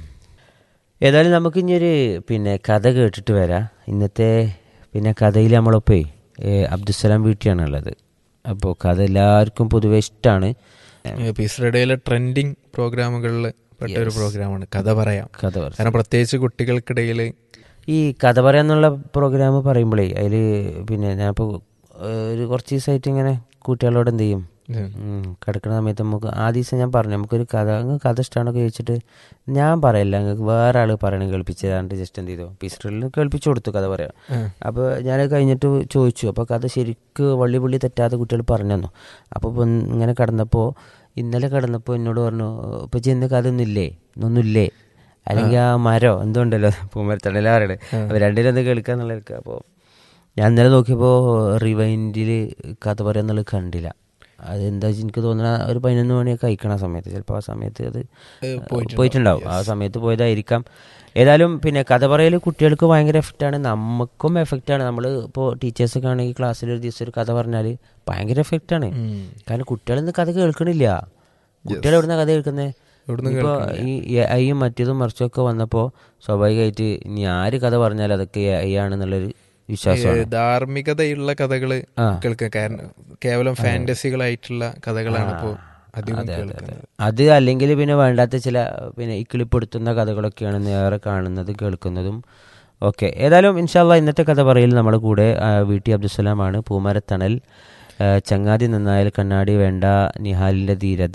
ഏതായാലും നമുക്ക് ഇനിയൊരു പിന്നെ കഥ കേട്ടിട്ട് വരാം. ഇന്നത്തെ പിന്നെ കഥയിൽ നമ്മളൊപ്പേ അബ്ദുസലാം വീട്ടിയാണുള്ളത്. അപ്പോൾ കഥ എല്ലാവർക്കും പൊതുവെ ഇഷ്ടമാണ്. പീസ് റേഡിയോയിലെ ട്രെൻഡിങ് പ്രോഗ്രാമുകളിൽ പെട്ട ഒരു പ്രോഗ്രാമാണ് കഥ പറയാം. കഥ പറയാം. കാരണം പ്രത്യേകിച്ച് കുട്ടികൾക്കിടയിൽ ഈ കഥ പറയാന്നുള്ള പ്രോഗ്രാം പറയുമ്പോഴേ അതിൽ പിന്നെ ഞാനിപ്പോൾ ഒരു കുറച്ച് ദിവസമായിട്ട് ഇങ്ങനെ കുട്ടികളോട് എന്ത് ചെയ്യും, കിടക്കുന്ന സമയത്ത് നമുക്ക് ആ ദിവസം ഞാൻ പറഞ്ഞു നമുക്കൊരു കഥ നിങ്ങൾക്ക് കഥ ഇഷ്ടമാണൊക്കെ ചോദിച്ചിട്ട് ഞാൻ പറയില്ല, നിങ്ങൾക്ക് വേറെ ആൾ പറയണം കേൾപ്പിച്ച് തരാണ്ട് ജസ്റ്റ് എന്ത് ചെയ്തു പീസ്ട്രിലിന് കേൾപ്പിച്ചു കൊടുത്തു കഥ പറയാം. അപ്പോൾ ഞാൻ കഴിഞ്ഞിട്ട് ചോദിച്ചു. അപ്പോൾ കഥ ശരിക്ക് വള്ളി പുള്ളി തെറ്റാതെ കുട്ടികൾ പറഞ്ഞു തന്നു. അപ്പോൾ ഇങ്ങനെ കിടന്നപ്പോൾ ഇന്നലെ കിടന്നപ്പോൾ എന്നോട് പറഞ്ഞു ഇപ്പോൾ ചെന്ന് കഥ ഒന്നുമില്ലേ ഒന്നുമില്ലേ അല്ലെങ്കിൽ ആ മരോ എന്തുകൊണ്ടല്ലോ പൂമരത്തണല പറയണേ അപ്പോൾ രണ്ടിലും എന്ത് കേൾക്കുക എന്നുള്ളത്. അപ്പോൾ ഞാൻ ഇന്നലെ നോക്കിയപ്പോൾ റിവൈൻഡിൽ കഥ പറയാന്നുള്ളത് കണ്ടില്ല. അതെന്താ എനിക്ക് തോന്നുന്ന ഒരു പതിനൊന്ന് മണിയൊക്കെ കഴിക്കണം ആ സമയത്ത്, ചിലപ്പോൾ ആ സമയത്ത് അത് പോയിട്ടുണ്ടാവും, ആ സമയത്ത് പോയതായിരിക്കാം. ഏതായാലും പിന്നെ കഥ പറയൽ കുട്ടികൾക്ക് ഭയങ്കര എഫക്റ്റാണ്, നമുക്കും എഫക്റ്റാണ്. നമ്മൾ ഇപ്പോൾ ടീച്ചേഴ്സൊക്കെ ആണെങ്കിൽ ക്ലാസ്സിൽ ഒരു ദിവസം ഒരു കഥ പറഞ്ഞാൽ ഭയങ്കര എഫക്റ്റാണ്. കാരണം കുട്ടികളിന്ന് കഥ കേൾക്കണില്ല. കുട്ടികൾ എവിടുന്ന കഥ കേൾക്കുന്നത്? ഇപ്പോൾ ഈ ഐയും മറ്റേതും മറിച്ചൊക്കെ വന്നപ്പോൾ സ്വാഭാവികമായിട്ട് ഇനി ആര് കഥ പറഞ്ഞാലും അതൊക്കെ ഐ ആണെന്നുള്ളൊരു വിശ്വാസമാണ്. ധാർമ്മികതയുള്ള കഥകള് കേൾക്കുക, കാരണം കേവലം ഫാന്റസികളായിട്ടുള്ള കഥകളാണ് ഇപ്പോൾ അധികം കേൾക്കുന്നത്. അത് അല്ലെങ്കിൽ പിന്നെ വേണ്ടാത്ത ചില പിന്നെ ഇക്കിളിപ്പെടുത്തുന്ന കഥകളൊക്കെയാണ് ഏറെ കാണുന്നത് കേൾക്കുന്നതും ഓക്കെ. ഏതായാലും ഇൻഷാ അല്ലാഹ് ഇന്നത്തെ കഥ പറയൽ നമ്മുടെ കൂടെ വി ടി അബ്ദുസലാമാണ്. പൂമരത്തണൽ, ചങ്ങാതി നന്നായാൽ കണ്ണാടി വേണ്ട, നിഹാലിന്റെ ധീരത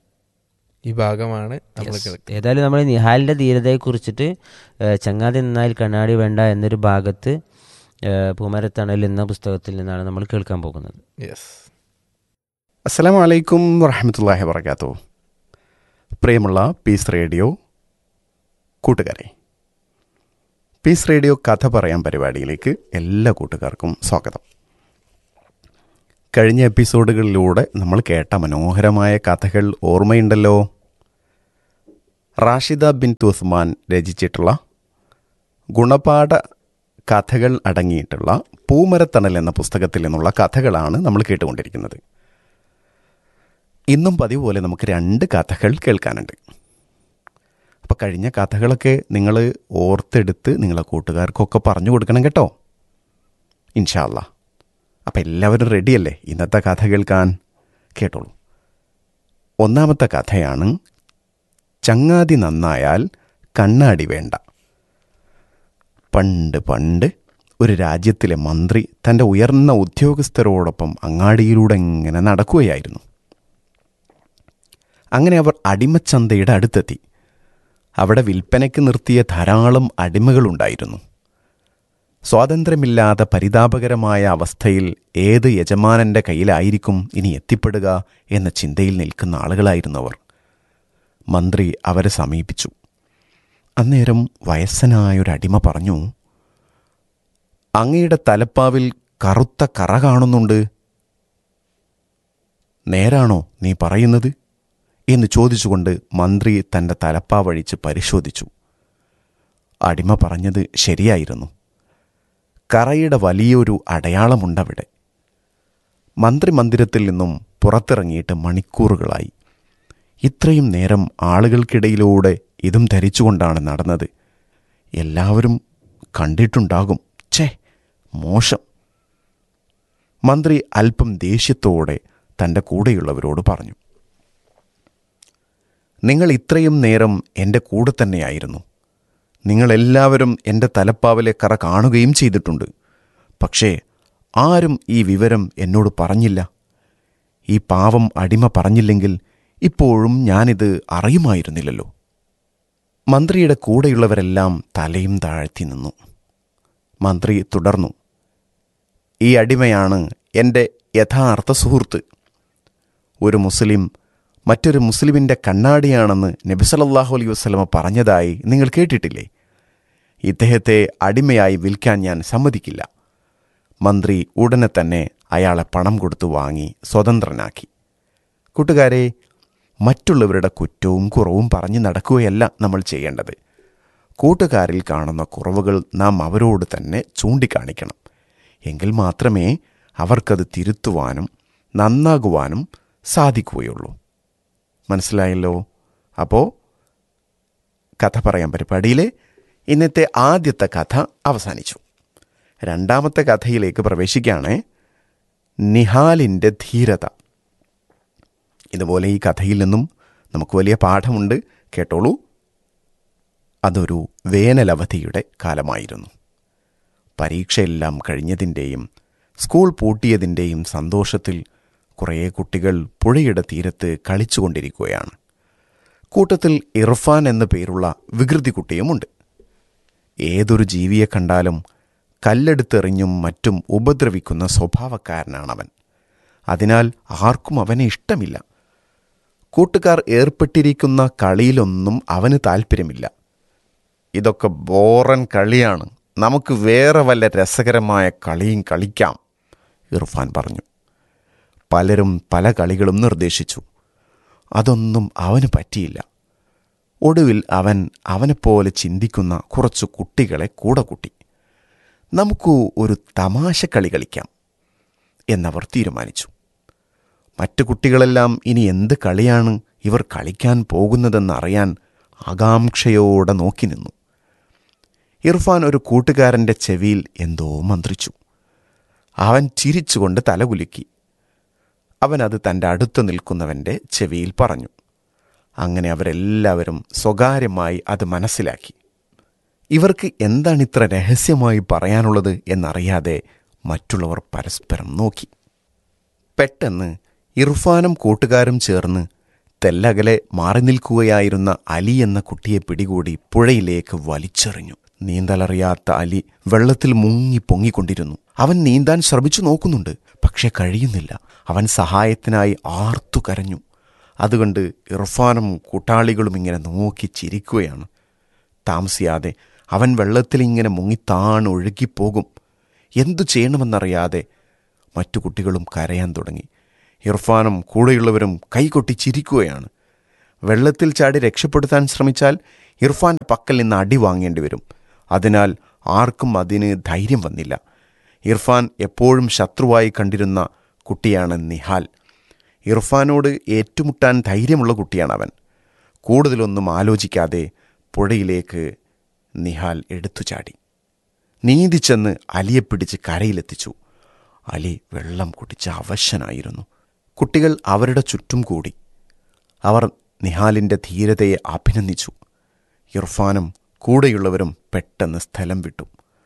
ഈ ഭാഗമാണ് നമ്മൾ കേൾക്കുന്നത്. ഏതായാലും നമ്മൾ നിഹാലിന്റെ ധീരതയെ കുറിച്ചിട്ട് ചങ്ങാതി നന്നായാൽ കണ്ണാടി വേണ്ട എന്നൊരു ഭാഗത്ത് പൂമരത്തണൽ എന്ന പുസ്തകത്തിൽ നിന്നാണ് നമ്മൾ കേൾക്കാൻ പോകുന്നത്. യെസ്. അസ്സലാമു അലൈക്കും വറഹ്മത്തുള്ളാഹി വബറകാതുഹു. പ്രിയമുള്ള പീസ് റേഡിയോ കൂട്ടുകാരെ, പീസ് റേഡിയോ കഥ പറയാൻ പരിപാടിയിലേക്ക് എല്ലാ കൂട്ടുകാർക്കും സ്വാഗതം. കഴിഞ്ഞ എപ്പിസോഡുകളിലൂടെ നമ്മൾ കേട്ട മനോഹരമായ കഥകൾ ഓർമ്മയുണ്ടല്ലോ. റാഷിദ ബിൻ ഉസ്മാൻ രചിച്ചിട്ടുള്ള ഗുണപാഠ കഥകൾ അടങ്ങിയിട്ടുള്ള പൂമരത്തണൽ എന്ന പുസ്തകത്തിൽ നിന്നുള്ള കഥകളാണ് നമ്മൾ കേട്ടുകൊണ്ടിരിക്കുന്നത്. ഇന്നും പതിവ് പോലെ നമുക്ക് രണ്ട് കഥകൾ കേൾക്കാനുണ്ട്. അപ്പോൾ കഴിഞ്ഞ കഥകളൊക്കെ നിങ്ങൾ ഓർത്തെടുത്ത് നിങ്ങളെ കൂട്ടുകാർക്കൊക്കെ പറഞ്ഞു കൊടുക്കണം കേട്ടോ, ഇൻഷാ അല്ലാ. അപ്പോൾ എല്ലാവരും റെഡിയല്ലേ ഇന്നത്തെ കഥ കേൾക്കാൻ? കേട്ടോളൂ. ഒന്നാമത്തെ കഥയാണ് ചങ്ങാതി നന്നായാൽ കണ്ണാടി വേണ്ട. പണ്ട് പണ്ട് ഒരു രാജ്യത്തിലെ മന്ത്രി തൻ്റെ ഉയർന്ന ഉദ്യോഗസ്ഥരോടൊപ്പം അങ്ങാടിയിലൂടെ ഇങ്ങനെ നടക്കുകയായിരുന്നു. അങ്ങനെ അവർ അടിമച്ചന്തയുടെ അടുത്തെത്തി. അവിടെ വിൽപ്പനയ്ക്ക് നിർത്തിയ ധാരാളം അടിമകളുണ്ടായിരുന്നു. സ്വാതന്ത്ര്യമില്ലാതെ പരിതാപകരമായ അവസ്ഥയിൽ ഏത് യജമാനൻ്റെ കയ്യിലായിരിക്കും ഇനി എത്തിപ്പെടുക എന്ന ചിന്തയിൽ നിൽക്കുന്ന ആളുകളായിരുന്നു അവർ. മന്ത്രി അവരെ സമീപിച്ചു. അന്നേരം വയസ്സനായൊരടിമ പറഞ്ഞു, അങ്ങയുടെ തലപ്പാവിൽ കറുത്ത കറ കാണുന്നുണ്ട്. നേരാണോ നീ പറയുന്നത് എന്ന് ചോദിച്ചുകൊണ്ട് മന്ത്രി തൻ്റെ തലപ്പാവഴിച്ച് പരിശോധിച്ചു. അടിമ പറഞ്ഞത് ശരിയായിരുന്നു. കറയുടെ വലിയൊരു അടയാളമുണ്ടവിടെ. മന്ത്രി മന്ദിരത്തിൽ നിന്നും പുറത്തിറങ്ങിയിട്ട് മണിക്കൂറുകളായി. ഇത്രയും നേരം ആളുകൾക്കിടയിലൂടെ ഇതും ധരിച്ചുകൊണ്ടാണ് നടന്നത്. എല്ലാവരും കണ്ടിട്ടുണ്ടാകും. ഛേ, മോശം. മന്ത്രി അല്പം ദേഷ്യത്തോടെ തൻ്റെ കൂടെയുള്ളവരോട് പറഞ്ഞു, നിങ്ങൾ ഇത്രയും നേരം എൻ്റെ കൂടെ തന്നെയായിരുന്നു. നിങ്ങളെല്ലാവരും എൻ്റെ തലപ്പാവിലെ കറ കാണുകയും ചെയ്തിട്ടുണ്ട്. പക്ഷേ ആരും ഈ വിവരം എന്നോട് പറഞ്ഞില്ല. ഈ പാവം അടിമ പറഞ്ഞില്ലെങ്കിൽ ഇപ്പോഴും ഞാനിത് അറിയുമായിരുന്നില്ലല്ലോ. മന്ത്രിയുടെ കൂടെയുള്ളവരെല്ലാം തലയും താഴ്ത്തി നിന്നു. മന്ത്രി തുടർന്നു, ഈ അടിമയാണ് എൻ്റെ യഥാർത്ഥ സുഹൃത്ത്. ഒരു മുസ്ലിം മറ്റൊരു മുസ്ലിമിൻ്റെ കണ്ണാടിയാണെന്ന് നബി സല്ലല്ലാഹു അലൈഹി വസല്ലമ പറഞ്ഞതായി നിങ്ങൾ കേട്ടിട്ടില്ലേ? ഇദ്ദേഹത്തെ അടിമയായി വിൽക്കാൻ ഞാൻ സമ്മതിക്കില്ല. മന്ത്രി ഉടനെ തന്നെ അയാളെ പണം കൊടുത്തു വാങ്ങി സ്വതന്ത്രനാക്കി. കൂട്ടുകാരെ, മറ്റുള്ളവരുടെ കുറ്റവും കുറവും പറഞ്ഞു നടക്കുകയല്ല നമ്മൾ ചെയ്യേണ്ടത്. കൂട്ടുകാരിൽ കാണുന്ന കുറവുകൾ നാം അവരോട് തന്നെ ചൂണ്ടിക്കാണിക്കണം. എങ്കിൽ മാത്രമേ അവർക്കത് തിരുത്തുവാനും നന്നാകുവാനും സാധിക്കുകയുള്ളൂ. മനസ്സിലായല്ലോ? അപ്പോൾ കഥ പറയാൻ പരിപാടിയിലെ ഇന്നത്തെ ആദ്യത്തെ കഥ അവസാനിച്ചു. രണ്ടാമത്തെ കഥയിലേക്ക് പ്രവേശിക്കുകയാണ്. നിഹാലിൻ്റെ ധീരത. ഇതുപോലെ ഈ കഥയിൽ നിന്നും നമുക്ക് വലിയ പാഠമുണ്ട്. കേട്ടോളൂ. അതൊരു വേനലവധിയുടെ കാലമായിരുന്നു. പരീക്ഷയെല്ലാം കഴിഞ്ഞതിൻ്റെയും സ്കൂൾ പൂട്ടിയതിൻ്റെയും സന്തോഷത്തിൽ കുറേ കുട്ടികൾ പുഴയുടെ തീരത്ത് കളിച്ചുകൊണ്ടിരിക്കുകയാണ്. കൂട്ടത്തിൽ ഇർഫാൻ എന്നു പേരുള്ള വികൃതി കുട്ടിയുമുണ്ട്. ഏതൊരു ജീവിയെ കണ്ടാലും കല്ലെടുത്തെറിഞ്ഞും മറ്റും ഉപദ്രവിക്കുന്ന സ്വഭാവക്കാരനാണവൻ. അതിനാൽ ആർക്കും അവനെ ഇഷ്ടമില്ല. കൂട്ടുകാർ ഏർപ്പെട്ടിരിക്കുന്ന കളിയിലൊന്നും അവന് താല്പര്യമില്ല. ഇതൊക്കെ ബോറൻ കളിയാണ്, നമുക്ക് വേറെ വല്ല രസകരമായ കളിയും കളിക്കാം, ഇർഫാൻ പറഞ്ഞു. പലരും പല കളികളും നിർദ്ദേശിച്ചു. അതൊന്നും അവന് പറ്റിയില്ല. ഒടുവിൽ അവൻ അവനെപ്പോലെ ചിന്തിക്കുന്ന കുറച്ച് കുട്ടികളെ കൂടെ കൂട്ടി. നമുക്ക് ഒരു തമാശ കളി കളിക്കാം എന്നവർ തീരുമാനിച്ചു. മറ്റു കുട്ടികളെല്ലാം ഇനി എന്ത് കളിയാണ് ഇവർ കളിക്കാൻ പോകുന്നതെന്നറിയാൻ ആകാംക്ഷയോടെ നോക്കി നിന്നു. ഇർഫാൻ ഒരു കൂട്ടുകാരൻ്റെ ചെവിയിൽ എന്തോ മന്ത്രിച്ചു. അവൻ ചിരിച്ചുകൊണ്ട് തലകുലുക്കി. അവൻ അത് തൻ്റെ അടുത്ത് നിൽക്കുന്നവൻ്റെ ചെവിയിൽ പറഞ്ഞു. അങ്ങനെ അവരെല്ലാവരും സ്വകാര്യമായി അത് മനസ്സിലാക്കി. ഇവർക്ക് എന്താണിത്ര രഹസ്യമായി പറയാനുള്ളത് എന്നറിയാതെ മറ്റുള്ളവർ പരസ്പരം നോക്കി. പെട്ടെന്ന് ഇർഫാനും കൂട്ടുകാരും ചേർന്ന് തെല്ലകലെ മാറി നിൽക്കുകയായിരുന്ന അലി എന്ന കുട്ടിയെ പിടികൂടി പുഴയിലേക്ക് വലിച്ചെറിഞ്ഞു. നീന്തലറിയാത്ത അലി വെള്ളത്തിൽ മുങ്ങി പൊങ്ങിക്കൊണ്ടിരുന്നു. അവൻ നീന്താൻ ശ്രമിച്ചു നോക്കുന്നുണ്ട്, പക്ഷെ കഴിയുന്നില്ല. അവൻ സഹായത്തിനായി ആർത്തു കരഞ്ഞു. അതുകൊണ്ട് ഇർഫാനും കൂട്ടാളികളും ഇങ്ങനെ നോക്കി ചിരിക്കുകയാണ്. താമസിയാതെ അവൻ വെള്ളത്തിൽ ഇങ്ങനെ മുങ്ങിത്താൺ ഒഴുകിപ്പോകും. എന്തു ചെയ്യണമെന്നറിയാതെ മറ്റു കുട്ടികളും കരയാൻ തുടങ്ങി. ഇർഫാനും കൂടെയുള്ളവരും കൈകൊട്ടി ചിരിക്കുകയാണ്. വെള്ളത്തിൽ ചാടി രക്ഷപ്പെടുത്താൻ ശ്രമിച്ചാൽ ഇർഫാൻ്റെ പക്കൽ നിന്ന് അടി വാങ്ങേണ്ടി വരും. അതിനാൽ ആർക്കും അതിന് ധൈര്യം വന്നില്ല. ഇർഫാൻ എപ്പോഴും ശത്രുവായി കണ്ടിരുന്ന കുട്ടിയാണ് നിഹാൽ. ഇർഫാനോട് ഏറ്റുമുട്ടാൻ ധൈര്യമുള്ള കുട്ടിയാണ് അവൻ. കൂടുതലൊന്നും ആലോചിക്കാതെ പുഴയിലേക്ക് നിഹാൽ എടുത്തു ചാടി. നീന്തിച്ചെന്ന് അലിയെ പിടിച്ച് കരയിലെത്തിച്ചു. അലി വെള്ളം കുടിച്ച് അവശനായിരുന്നു. കുട്ടികൾ അവരുടെ ചുറ്റും കൂടി. അവർ നിഹാലിൻ്റെ ധീരതയെ അഭിനന്ദിച്ചു. ഇർഫാനും കൂടെയുള്ളവരും പെട്ടെന്ന് സ്ഥലം വിട്ടു.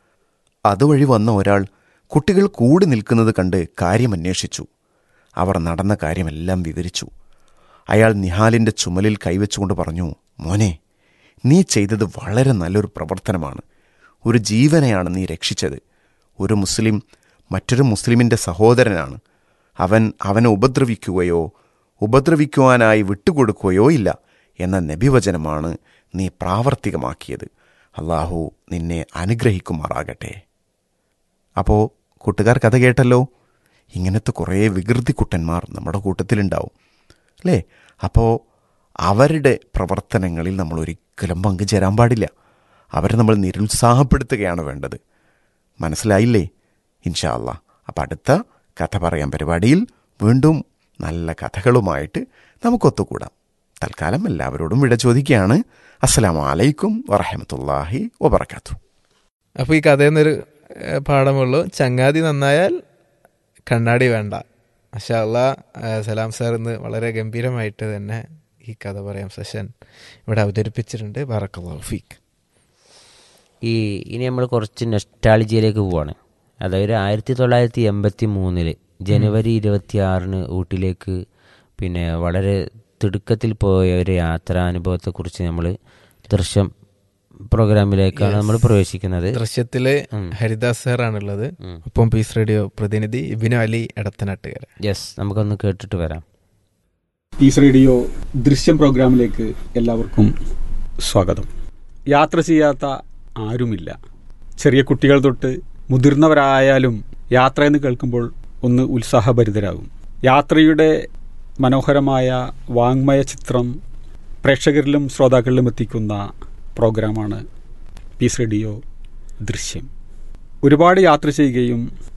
അതുവഴി വന്ന ഒരാൾ കുട്ടികൾ കൂടി നിൽക്കുന്നത് കണ്ട് കാര്യമന്വേഷിച്ചു. അവർ നടന്ന കാര്യമെല്ലാം വിവരിച്ചു. അയാൾ നിഹാലിൻ്റെ ചുമലിൽ കൈവച്ചുകൊണ്ട് പറഞ്ഞു, മോനെ, നീ ചെയ്തത് വളരെ നല്ലൊരു പ്രവർത്തനമാണ്. ഒരു ജീവനെയാണ് നീ രക്ഷിച്ചത്. ഒരു മുസ്ലിം മറ്റൊരു മുസ്ലിമിൻ്റെ സഹോദരനാണ്. അവൻ അവനെ ഉപദ്രവിക്കുകയോ ഉപദ്രവിക്കുവാനായി വിട്ടുകൊടുക്കുകയോ ഇല്ല എന്ന നബിവചനമാണ് നീ പ്രാവർത്തികമാക്കിയത്. അള്ളാഹു നിന്നെ അനുഗ്രഹിക്കുമാറാകട്ടെ. അപ്പോൾ കൂട്ടുകാർ കഥ കേട്ടല്ലോ. ഇങ്ങനത്തെ കുറേ വികൃതി കുട്ടന്മാർ നമ്മുടെ കൂട്ടത്തിലുണ്ടാവും അല്ലേ? അപ്പോൾ അവരുടെ പ്രവർത്തനങ്ങളിൽ നമ്മൾ ഒരിക്കലും പങ്കുചേരാൻ പാടില്ല. അവരെ നമ്മൾ നിരുത്സാഹപ്പെടുത്തുകയാണ് വേണ്ടത്. മനസ്സിലായില്ലേ? ഇൻഷാ അല്ലാ. അപ്പം അടുത്ത കഥ പറയാൻ പരിപാടിയിൽ വീണ്ടും നല്ല കഥകളുമായിട്ട് നമുക്കൊത്തുകൂടാം. തൽക്കാലം എല്ലാവരോടും വിട ചോദിക്കുകയാണ്. അസ്സലാമു അലൈക്കും വറഹ്മത്തുള്ളാഹി വബറകാതുഹു. അപ്പോൾ ഈ കഥയിൽ നിന്നൊരു പാഠമുള്ളൂ, ചങ്ങാതി നന്നായാൽ കണ്ണാടി വേണ്ട. മാഷാ അല്ലാ, സലാം സാർ ഇന്ന് വളരെ ഗംഭീരമായിട്ട് തന്നെ ഈ കഥ പറയാം സെഷൻ ഇവിടെ അവതരിപ്പിച്ചിട്ടുണ്ട്. ബറക്കല്ലാഹു ഫീക്ക്. ഈ ഇനി നമ്മൾ കുറച്ച് നൊസ്റ്റാൾജിയയിലേക്ക് പോവാണ്. അതായത് ആയിരത്തി തൊള്ളായിരത്തി എൺപത്തി മൂന്നില് ജനുവരി ഇരുപത്തി ആറിന് ഊട്ടിലേക്ക് പിന്നെ വളരെ തിടുക്കത്തിൽ പോയ ഒരു യാത്രാനുഭവത്തെക്കുറിച്ച് നമ്മൾ ദൃശ്യം പ്രോഗ്രാമിലേക്കാണ് നമ്മൾ പ്രവേശിക്കുന്നത്. ദൃശ്യത്തില് ഹരിദാസ് സാറാണുള്ളത്. ഒപ്പം പീസ് റേഡിയോ പ്രതിനിധി ഇബിനു അലി എടത്തനാട്ടുകര. യെസ്, നമുക്കൊന്ന് കേട്ടിട്ട് വരാം. പീസ് റേഡിയോ ദൃശ്യം പ്രോഗ്രാമിലേക്ക് എല്ലാവർക്കും സ്വാഗതം. യാത്ര ചെയ്യാത്ത ആരുമില്ല. ചെറിയ കുട്ടികൾ തൊട്ട് മുതിർന്നവരായാലും യാത്ര എന്ന് കേൾക്കുമ്പോൾ ഒന്ന് ഉത്സാഹഭരിതരാകും. യാത്രയുടെ മനോഹരമായ വാങ്മയ ചിത്രം പ്രേക്ഷകരിലും ശ്രോതാക്കളിലും എത്തിക്കുന്ന പ്രോഗ്രാമാണ് പീസ് റേഡിയോ ദൃശ്യം. ഒരുപാട് യാത്ര ചെയ്യുകയും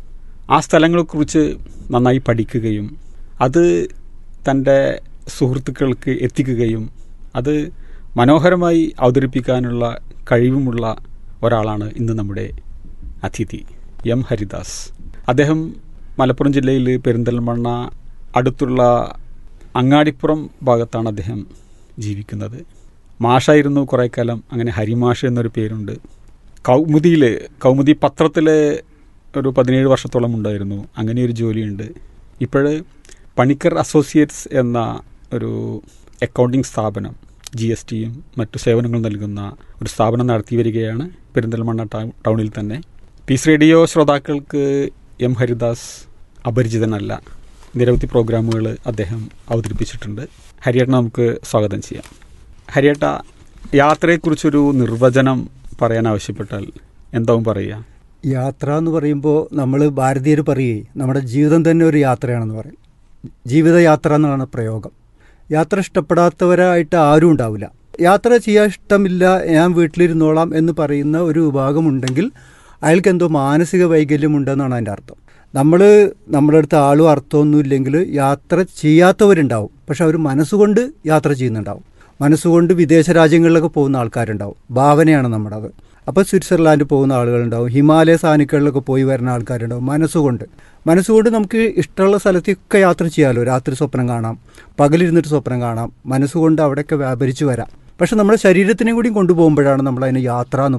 ആ സ്ഥലങ്ങളെക്കുറിച്ച് നന്നായി പഠിക്കുകയും അത് തൻ്റെ സുഹൃത്തുക്കൾക്ക് എത്തിക്കുകയും അത് മനോഹരമായി അവതരിപ്പിക്കാനുള്ള കഴിവുമുള്ള ഒരാളാണ് ഇന്ന് നമ്മുടെ അതിഥി എം ഹരിദാസ്. അദ്ദേഹം മലപ്പുറം ജില്ലയിൽ പെരിന്തൽമണ്ണ അടുത്തുള്ള അങ്ങാടിപ്പുറം ഭാഗത്താണ് അദ്ദേഹം ജീവിക്കുന്നത്. മാഷായിരുന്നു കുറേ കാലം. അങ്ങനെ ഹരിമാഷ് എന്നൊരു പേരുണ്ട്. കൗമുദിയിൽ കൗമുദി പത്രത്തിൽ ഒരു പതിനേഴ് വർഷത്തോളം ഉണ്ടായിരുന്നു. അങ്ങനെയൊരു ജോലിയുണ്ട്. ഇപ്പോൾ പണിക്കർ അസോസിയേറ്റ്സ് എന്ന ഒരു അക്കൗണ്ടിങ് സ്ഥാപനം, ജി എസ് ടിയും മറ്റു സേവനങ്ങളും നൽകുന്ന ഒരു സ്ഥാപനം നടത്തി വരികയാണ് പെരിന്തൽമണ്ണ ടൗണിൽ തന്നെ. പീസ് റേഡിയോ ശ്രോതാക്കൾക്ക് എം ഹരിദാസ് അപരിചിതനല്ല. നിരവധി പ്രോഗ്രാമുകൾ അദ്ദേഹം അവതരിപ്പിച്ചിട്ടുണ്ട്. ഹരിയേട്ട, നമുക്ക് സ്വാഗതം ചെയ്യാം. ഹരിയേട്ട, യാത്രയെക്കുറിച്ചൊരു നിർവചനം പറയാൻ ആവശ്യപ്പെട്ടാൽ എന്താവും പറയുക? യാത്ര എന്ന് പറയുമ്പോൾ നമ്മൾ ഭാരതീയർ പറയുകയെ നമ്മുടെ ജീവിതം തന്നെ ഒരു യാത്രയാണെന്ന് പറയും. ജീവിതയാത്ര എന്നാണ് പ്രയോഗം. യാത്ര ഇഷ്ടപ്പെടാത്തവരായിട്ട് ആരും ഉണ്ടാവില്ല. യാത്ര ചെയ്യാൻ ഇഷ്ടമില്ല, ഞാൻ വീട്ടിലിരുന്നോളാം എന്ന് പറയുന്ന ഒരു വിഭാഗമുണ്ടെങ്കിൽ അയാൾക്ക് എന്തോ മാനസിക വൈകല്യമുണ്ടെന്നാണ് അതിൻ്റെ അർത്ഥം. നമ്മൾ നമ്മുടെ അടുത്ത് ആളും അർത്ഥമൊന്നുമില്ലെങ്കിൽ യാത്ര ചെയ്യാത്തവരുണ്ടാവും. പക്ഷെ അവർ മനസ്സുകൊണ്ട് യാത്ര ചെയ്യുന്നുണ്ടാവും. മനസ്സുകൊണ്ട് വിദേശ രാജ്യങ്ങളിലൊക്കെ പോകുന്ന ആൾക്കാരുണ്ടാവും. ഭാവനയാണ് നമ്മുടെ അത്. അപ്പോൾ സ്വിറ്റ്സർലാൻഡ് പോകുന്ന ആളുകളുണ്ടാവും, ഹിമാലയ സാനുക്കളിലൊക്കെ പോയി വരുന്ന ആൾക്കാരുണ്ടാവും. മനസ്സുകൊണ്ട് മനസ്സുകൊണ്ട് നമുക്ക് ഇഷ്ടമുള്ള സ്ഥലത്തേക്കൊക്കെ യാത്ര ചെയ്യാമല്ലോ. രാത്രി സ്വപ്നം കാണാം, പകലിരുന്നിട്ട് സ്വപ്നം കാണാം. മനസ്സുകൊണ്ട് അവിടെയൊക്കെ വ്യാപരിച്ച് വരാം. പക്ഷെ നമ്മുടെ ശരീരത്തിനെയും കൂടി കൊണ്ടുപോകുമ്പോഴാണ് നമ്മൾ അതിന് യാത്ര എന്ന് പറയാം.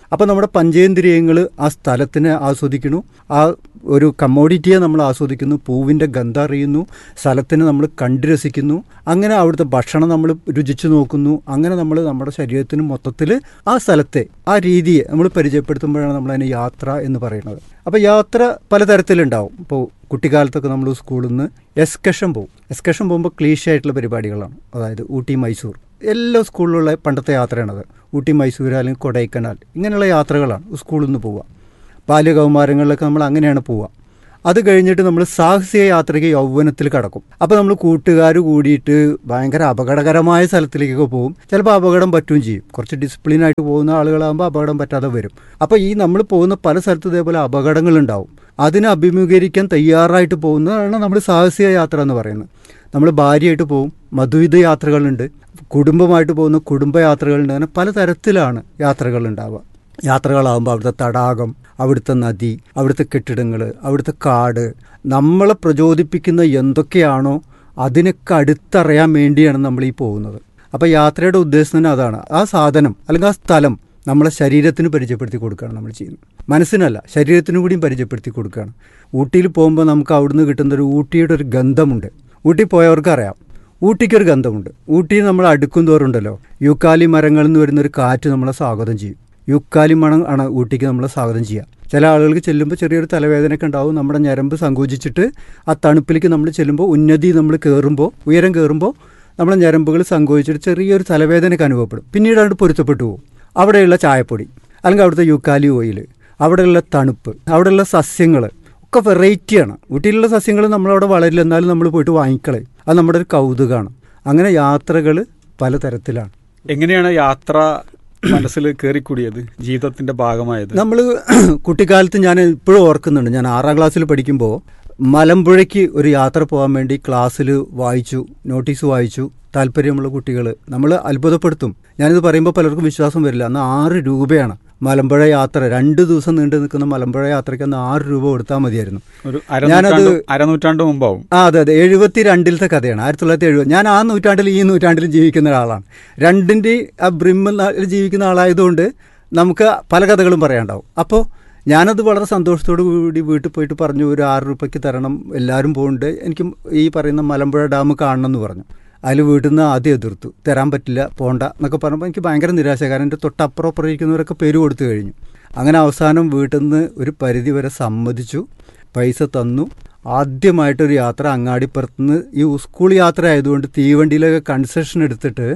അപ്പോൾ നമ്മുടെ പഞ്ചേന്ദ്രിയങ്ങൾ ആ സ്ഥലത്തിനെ ആസ്വദിക്കുന്നു, ആ ഒരു കമ്മോഡിറ്റിയെ നമ്മൾ ആസ്വദിക്കുന്നു, പൂവിൻ്റെ ഗന്ധം അറിയുന്നു, സ്ഥലത്തിനെ നമ്മൾ കണ്ടു രസിക്കുന്നു, അങ്ങനെ അവിടുത്തെ ഭക്ഷണം നമ്മൾ രുചിച്ചു നോക്കുന്നു. അങ്ങനെ നമ്മൾ നമ്മുടെ ശരീരത്തിന് മൊത്തത്തിൽ ആ സ്ഥലത്തെ ആ രീതിയെ നമ്മൾ പരിചയപ്പെടുത്തുമ്പോഴാണ് നമ്മളതിനെ യാത്ര എന്ന് പറയുന്നത്. അപ്പോൾ യാത്ര പലതരത്തിലുണ്ടാവും. ഇപ്പോൾ കുട്ടിക്കാലത്തൊക്കെ നമ്മൾ സ്കൂളിൽ നിന്ന് എസ്കഷൻ പോകും. എസ്കഷൻ പോകുമ്പോൾ ക്ലീഷയായിട്ടുള്ള പരിപാടികളാണ്. അതായത് ഊട്ടി, മൈസൂർ, എല്ലാ സ്കൂളിലുള്ള പണ്ടത്തെ യാത്രയാണത്. ഊട്ടി, മൈസൂർ അല്ലെങ്കിൽ കൊടൈക്കനാൽ, ഇങ്ങനെയുള്ള യാത്രകളാണ് സ്കൂളിൽ നിന്ന് പോവുക. ബാല്യകൗമാരങ്ങളിലൊക്കെ നമ്മൾ അങ്ങനെയാണ് പോവുക. അത് കഴിഞ്ഞിട്ട് നമ്മൾ സാഹസിക യാത്രയ്ക്ക് യൗവനത്തിൽ കടക്കും. അപ്പോൾ നമ്മൾ കൂട്ടുകാർ കൂടിയിട്ട് ഭയങ്കര അപകടകരമായ സ്ഥലത്തിലേക്കൊക്കെ പോകും. ചിലപ്പോൾ അപകടം പറ്റുകയും ചെയ്യും. കുറച്ച് ഡിസിപ്ലിനായിട്ട് പോകുന്ന ആളുകളാകുമ്പോൾ അപകടം പറ്റാതെ വരും. അപ്പോൾ ഈ നമ്മൾ പോകുന്ന പല സ്ഥലത്തും ഇതേപോലെ അപകടങ്ങളുണ്ടാവും. അതിനെ അഭിമുഖീകരിക്കാൻ തയ്യാറായിട്ട് പോകുന്നതാണ് നമ്മൾ സാഹസിക യാത്ര എന്ന് പറയുന്നത്. നമ്മൾ ഭാര്യയായിട്ട് പോകും, മധുവിധ യാത്രകളുണ്ട്, കുടുംബമായിട്ട് പോകുന്ന കുടുംബയാത്രകളുണ്ട്. അങ്ങനെ പലതരത്തിലാണ് യാത്രകളുണ്ടാവുക. യാത്രകളാകുമ്പോൾ അവിടുത്തെ തടാകം, അവിടുത്തെ നദി, അവിടുത്തെ കെട്ടിടങ്ങൾ, അവിടുത്തെ കാട്, നമ്മളെ പ്രചോദിപ്പിക്കുന്ന എന്തൊക്കെയാണോ അതിനൊക്കെ അടുത്തറിയാൻ വേണ്ടിയാണ് നമ്മൾ ഈ പോകുന്നത്. അപ്പോൾ യാത്രയുടെ ഉദ്ദേശം തന്നെ അതാണ്. ആ സാധനം അല്ലെങ്കിൽ ആ സ്ഥലം നമ്മളെ ശരീരത്തിന് പരിചയപ്പെടുത്തി കൊടുക്കുകയാണ് നമ്മൾ ചെയ്യുന്നത്. മനസ്സിനല്ല, ശരീരത്തിനും കൂടിയും പരിചയപ്പെടുത്തി കൊടുക്കുകയാണ്. ഊട്ടിയിൽ പോകുമ്പോൾ നമുക്ക് അവിടുന്ന് കിട്ടുന്നൊരു ഊട്ടിയുടെ ഒരു ഗന്ധമുണ്ട്. ഊട്ടി പോയവർക്ക് അറിയാം, ഊട്ടിക്കൊരു ഗന്ധമുണ്ട്. ഊട്ടി നമ്മൾ അടുക്കും തോറുണ്ടല്ലോ, യൂക്കാലി മരങ്ങളിൽ നിന്ന് വരുന്നൊരു കാറ്റ് നമ്മളെ സ്വാഗതം ചെയ്യും. യൂക്കാലി മണം ആണ് ഊട്ടിക്ക് നമ്മളെ സ്വാഗതം ചെയ്യുക. ചില ആളുകൾക്ക് ചെല്ലുമ്പോൾ ചെറിയൊരു തലവേദനയൊക്കെ ഉണ്ടാവും. നമ്മുടെ ഞരമ്പ് സങ്കോചിച്ചിട്ട് ആ തണുപ്പിലേക്ക് നമ്മൾ ചെല്ലുമ്പോൾ, ഉന്നതി നമ്മൾ കയറുമ്പോൾ, ഉയരം കയറുമ്പോൾ നമ്മുടെ ഞരമ്പുകൾ സങ്കോചിച്ചിട്ട് ചെറിയൊരു തലവേദനയൊക്കെ അനുഭവപ്പെടും. പിന്നീട് അവിടെ പൊരുത്തപ്പെട്ടു പോകും. അവിടെയുള്ള ചായപ്പൊടി അല്ലെങ്കിൽ അവിടുത്തെ യൂക്കാലി ഓയിൽ, അവിടെയുള്ള തണുപ്പ്, അവിടെയുള്ള സസ്യങ്ങൾ ഒക്കെ വെറൈറ്റിയാണ്. ഊട്ടിയിലുള്ള സസ്യങ്ങൾ നമ്മളവിടെ വളരില്ല, എന്നാലും നമ്മൾ പോയിട്ട് വാങ്ങിക്കളെ. അത് നമ്മുടെ ഒരു കൗതുകമാണ്. അങ്ങനെ യാത്രകൾ പലതരത്തിലാണ്. എങ്ങനെയാണ് യാത്ര മനസ്സിൽ കയറിക്കൂടിയത്, ജീവിതത്തിന്റെ ഭാഗമായത്? നമ്മൾ കുട്ടിക്കാലത്ത് ഞാൻ ഇപ്പോഴും ഓർക്കുന്നുണ്ട്. ഞാൻ ആറാം ക്ലാസ്സിൽ പഠിക്കുമ്പോൾ മലമ്പുഴയ്ക്ക് ഒരു യാത്ര പോകാൻ വേണ്ടി ക്ലാസ്സിൽ വായിച്ചു, നോട്ടീസ് വായിച്ചു. താല്പര്യമുള്ള കുട്ടികൾ നമ്മൾ അത്ഭുതപ്പെടുത്തും. ഞാനിത് പറയുമ്പോൾ പലർക്കും വിശ്വാസം വരില്ല. അന്ന് ആറ് രൂപയാണ് മലമ്പുഴ യാത്ര. രണ്ട് ദിവസം നീണ്ടു നിൽക്കുന്ന മലമ്പുഴ യാത്രയ്ക്ക് അന്ന് ആറ് രൂപ കൊടുത്താൽ മതിയായിരുന്നു. ഞാനത് അരനൂറ്റാണ്ട് മുമ്പാവും. ആ അതെ അതെ എഴുപത്തി രണ്ടിലത്തെ കഥയാണ്. ആയിരത്തി തൊള്ളായിരത്തി എഴുപത്. ഞാൻ ആ നൂറ്റാണ്ടിൽ ഈ നൂറ്റാണ്ടിലും ജീവിക്കുന്ന ഒരാളാണ്. രണ്ടിൻ്റെ ആ ബ്രിമ്മിൽ ജീവിക്കുന്ന ആളായതുകൊണ്ട് നമുക്ക് പല കഥകളും പറയാനുണ്ടാവും. അപ്പോൾ ഞാനത് വളരെ സന്തോഷത്തോടു കൂടി വീട്ടിൽ പോയിട്ട് പറഞ്ഞു, ഒരു ആറ് രൂപയ്ക്ക് തരണം, എല്ലാവരും പോകുന്നുണ്ട്, എനിക്ക് ഈ പറയുന്ന മലമ്പുഴ ഡാം കാണണം എന്ന് പറഞ്ഞു. അതിൽ വീട്ടിൽ നിന്ന് ആദ്യം എതിർത്തു, തരാൻ പറ്റില്ല, പോണ്ട എന്നൊക്കെ പറഞ്ഞപ്പോൾ എനിക്ക് ഭയങ്കര നിരാശ. കാരണം എൻ്റെ തൊട്ടപ്പുറം അപ്പുറം ഇരിക്കുന്നവരൊക്കെ പേര് കൊടുത്തു കഴിഞ്ഞു. അങ്ങനെ അവസാനം വീട്ടിൽ നിന്ന് ഒരു പരിധി വരെ സമ്മതിച്ചു, പൈസ തന്നു. ആദ്യമായിട്ടൊരു യാത്ര അങ്ങാടിപ്പുറത്തുനിന്ന്, ഈ സ്കൂൾ യാത്ര ആയതുകൊണ്ട് തീവണ്ടിയിലൊക്കെ കൺസെഷൻ എടുത്തിട്ട്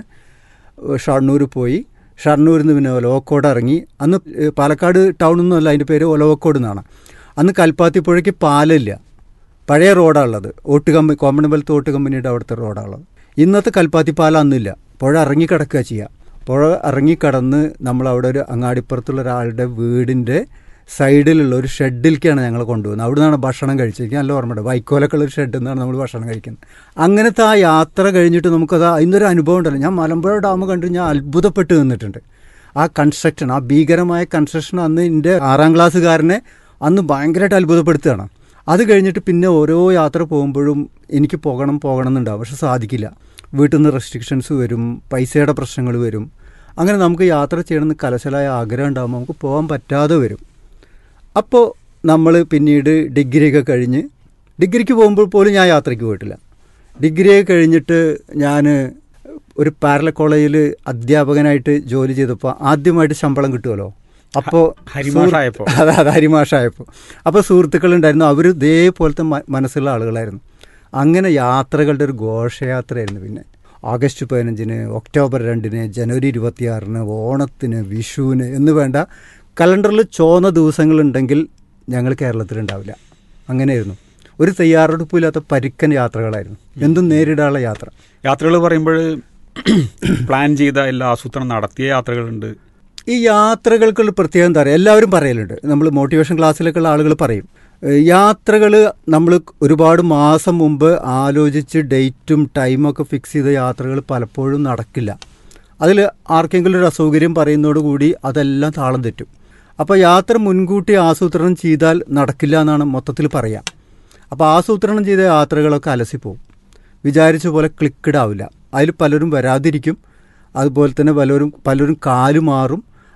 ഷണ്ണൂർ പോയി. ഷണ്ണൂരിൽ നിന്ന് പിന്നെ ഒലവക്കോട് ഇറങ്ങി. അന്ന് പാലക്കാട് ടൗണൊന്നും അല്ല, അതിൻ്റെ പേര് ഒലവക്കോട് എന്നാണ്. അന്ന് കൽപ്പാത്തിപ്പുഴയ്ക്ക് പാലമില്ല, പഴയ റോഡാണ് ഉള്ളത്. ഓട്ട് കമ്പനി, കോമൺവെൽത്ത് ഓട്ട് കമ്പനിയുടെ അവിടുത്തെ റോഡാണ് ഉള്ളത്. ഇന്നത്തെ കൽപ്പാത്തി പാലം അന്നില്ല. പുഴ ഇറങ്ങിക്കിടക്കുക ചെയ്യുക. പുഴ ഇറങ്ങിക്കടന്ന് നമ്മളവിടെ ഒരു അങ്ങാടിപ്പുറത്തുള്ള ഒരാളുടെ വീടിൻ്റെ സൈഡിലുള്ള ഒരു ഷെഡിലേക്കാണ് ഞങ്ങൾ കൊണ്ടുപോകുന്നത്. അവിടെ നിന്നാണ് ഭക്ഷണം കഴിച്ചത്. എനിക്ക് നല്ല ഓർമ്മയുണ്ട്. വൈക്കോലൊക്കെ ഉള്ളൊരു ഷെഡിൽ നിന്നാണ് നമ്മൾ ഭക്ഷണം കഴിക്കുന്നത്. അങ്ങനത്തെ ആ യാത്ര കഴിഞ്ഞിട്ട് നമുക്കത് അതിനൊരു അനുഭവം ഉണ്ടല്ലോ. ഞാൻ മലമ്പുഴ ഡാം കണ്ട് ഞാൻ അത്ഭുതപ്പെട്ട് നിന്നിട്ടുണ്ട്. ആ കൺസ്ട്രക്ഷൻ, ആ ഭീകരമായ കൺസ്ട്രക്ഷൻ അന്ന് എൻ്റെ ആറാം ക്ലാസ്സുകാരനെ അന്ന് ഭയങ്കരമായിട്ട് അത്ഭുതപ്പെടുത്തുകയാണ്. അത് കഴിഞ്ഞിട്ട് പിന്നെ ഓരോ യാത്ര പോകുമ്പോഴും എനിക്ക് പോകണം പോകണം എന്നുണ്ടാവും, പക്ഷെ സാധിക്കില്ല. വീട്ടിൽ നിന്ന് റെസ്ട്രിക്ഷൻസ് വരും, പൈസയുടെ പ്രശ്നങ്ങൾ വരും. അങ്ങനെ നമുക്ക് യാത്ര ചെയ്യണമെന്ന് കലശലായ ആഗ്രഹം ഉണ്ടാകുമ്പോൾ നമുക്ക് പോകാൻ പറ്റാതെ വരും. അപ്പോൾ നമ്മൾ പിന്നീട് ഡിഗ്രിയൊക്കെ കഴിഞ്ഞ്, ഡിഗ്രിക്ക് പോകുമ്പോൾ പോലും ഞാൻ യാത്രയ്ക്ക് പോയിട്ടില്ല. ഡിഗ്രിയൊക്കെ കഴിഞ്ഞിട്ട് ഞാൻ ഒരു പാരലൽ കോളേജിൽ അധ്യാപകനായിട്ട് ജോലി ചെയ്തപ്പോൾ ആദ്യമായിട്ട് ശമ്പളം കിട്ടുമല്ലോ. അപ്പോൾ അതെ അതെ ഹരിമാഷായപ്പോൾ അപ്പോൾ സുഹൃത്തുക്കളുണ്ടായിരുന്നു. അവർ ഇതേപോലത്തെ മനസ്സുള്ള ആളുകളായിരുന്നു. അങ്ങനെ യാത്രകളുടെ ഒരു ഘോഷയാത്രയായിരുന്നു. പിന്നെ ആഗസ്റ്റ് പതിനഞ്ചിന്, ഒക്ടോബർ രണ്ടിന്, ജനുവരി ഇരുപത്തിയാറിന്, ഓണത്തിന്, വിഷുവിന് എന്ന് വേണ്ട കലണ്ടറിൽ ചോന്ന ദിവസങ്ങളുണ്ടെങ്കിൽ ഞങ്ങൾ കേരളത്തിലുണ്ടാവില്ല. അങ്ങനെയായിരുന്നു. ഒരു തയ്യാറെടുപ്പില്ലാത്ത പരുക്കൻ യാത്രകളായിരുന്നു. എന്തും നേരിടാനുള്ള യാത്ര. യാത്രകൾ പറയുമ്പോൾ പ്ലാൻ ചെയ്ത എല്ലാ ആസൂത്രണം നടത്തിയ യാത്രകളുണ്ട്. ഈ യാത്രകൾക്കുള്ള പ്രത്യേകം എന്താ പറയുക, എല്ലാവരും പറയലുണ്ട്. നമ്മൾ മോട്ടിവേഷൻ ക്ലാസ്സിലൊക്കെയുള്ള ആളുകൾ പറയും, യാത്രകൾ നമ്മൾ ഒരുപാട് മാസം മുമ്പ് ആലോചിച്ച് ഡേറ്റും ടൈമൊക്കെ ഫിക്സ് ചെയ്ത യാത്രകൾ പലപ്പോഴും നടക്കില്ല. അതിൽ ആർക്കെങ്കിലും ഒരു അസൗകര്യം പറയുന്നതോടുകൂടി അതെല്ലാം താളം തെറ്റും. അപ്പോൾ യാത്ര മുൻകൂട്ടി ആസൂത്രണം ചെയ്താൽ നടക്കില്ല എന്നാണ് മൊത്തത്തിൽ പറയാം. അപ്പോൾ ആസൂത്രണം ചെയ്ത യാത്രകളൊക്കെ അലസിപ്പോവും, വിചാരിച്ച പോലെ ക്ലിക്കഡ് ആവില്ല. അതിൽ പലരും വരാതിരിക്കും. അതുപോലെ തന്നെ പലരും പലരും കാല് മാറും.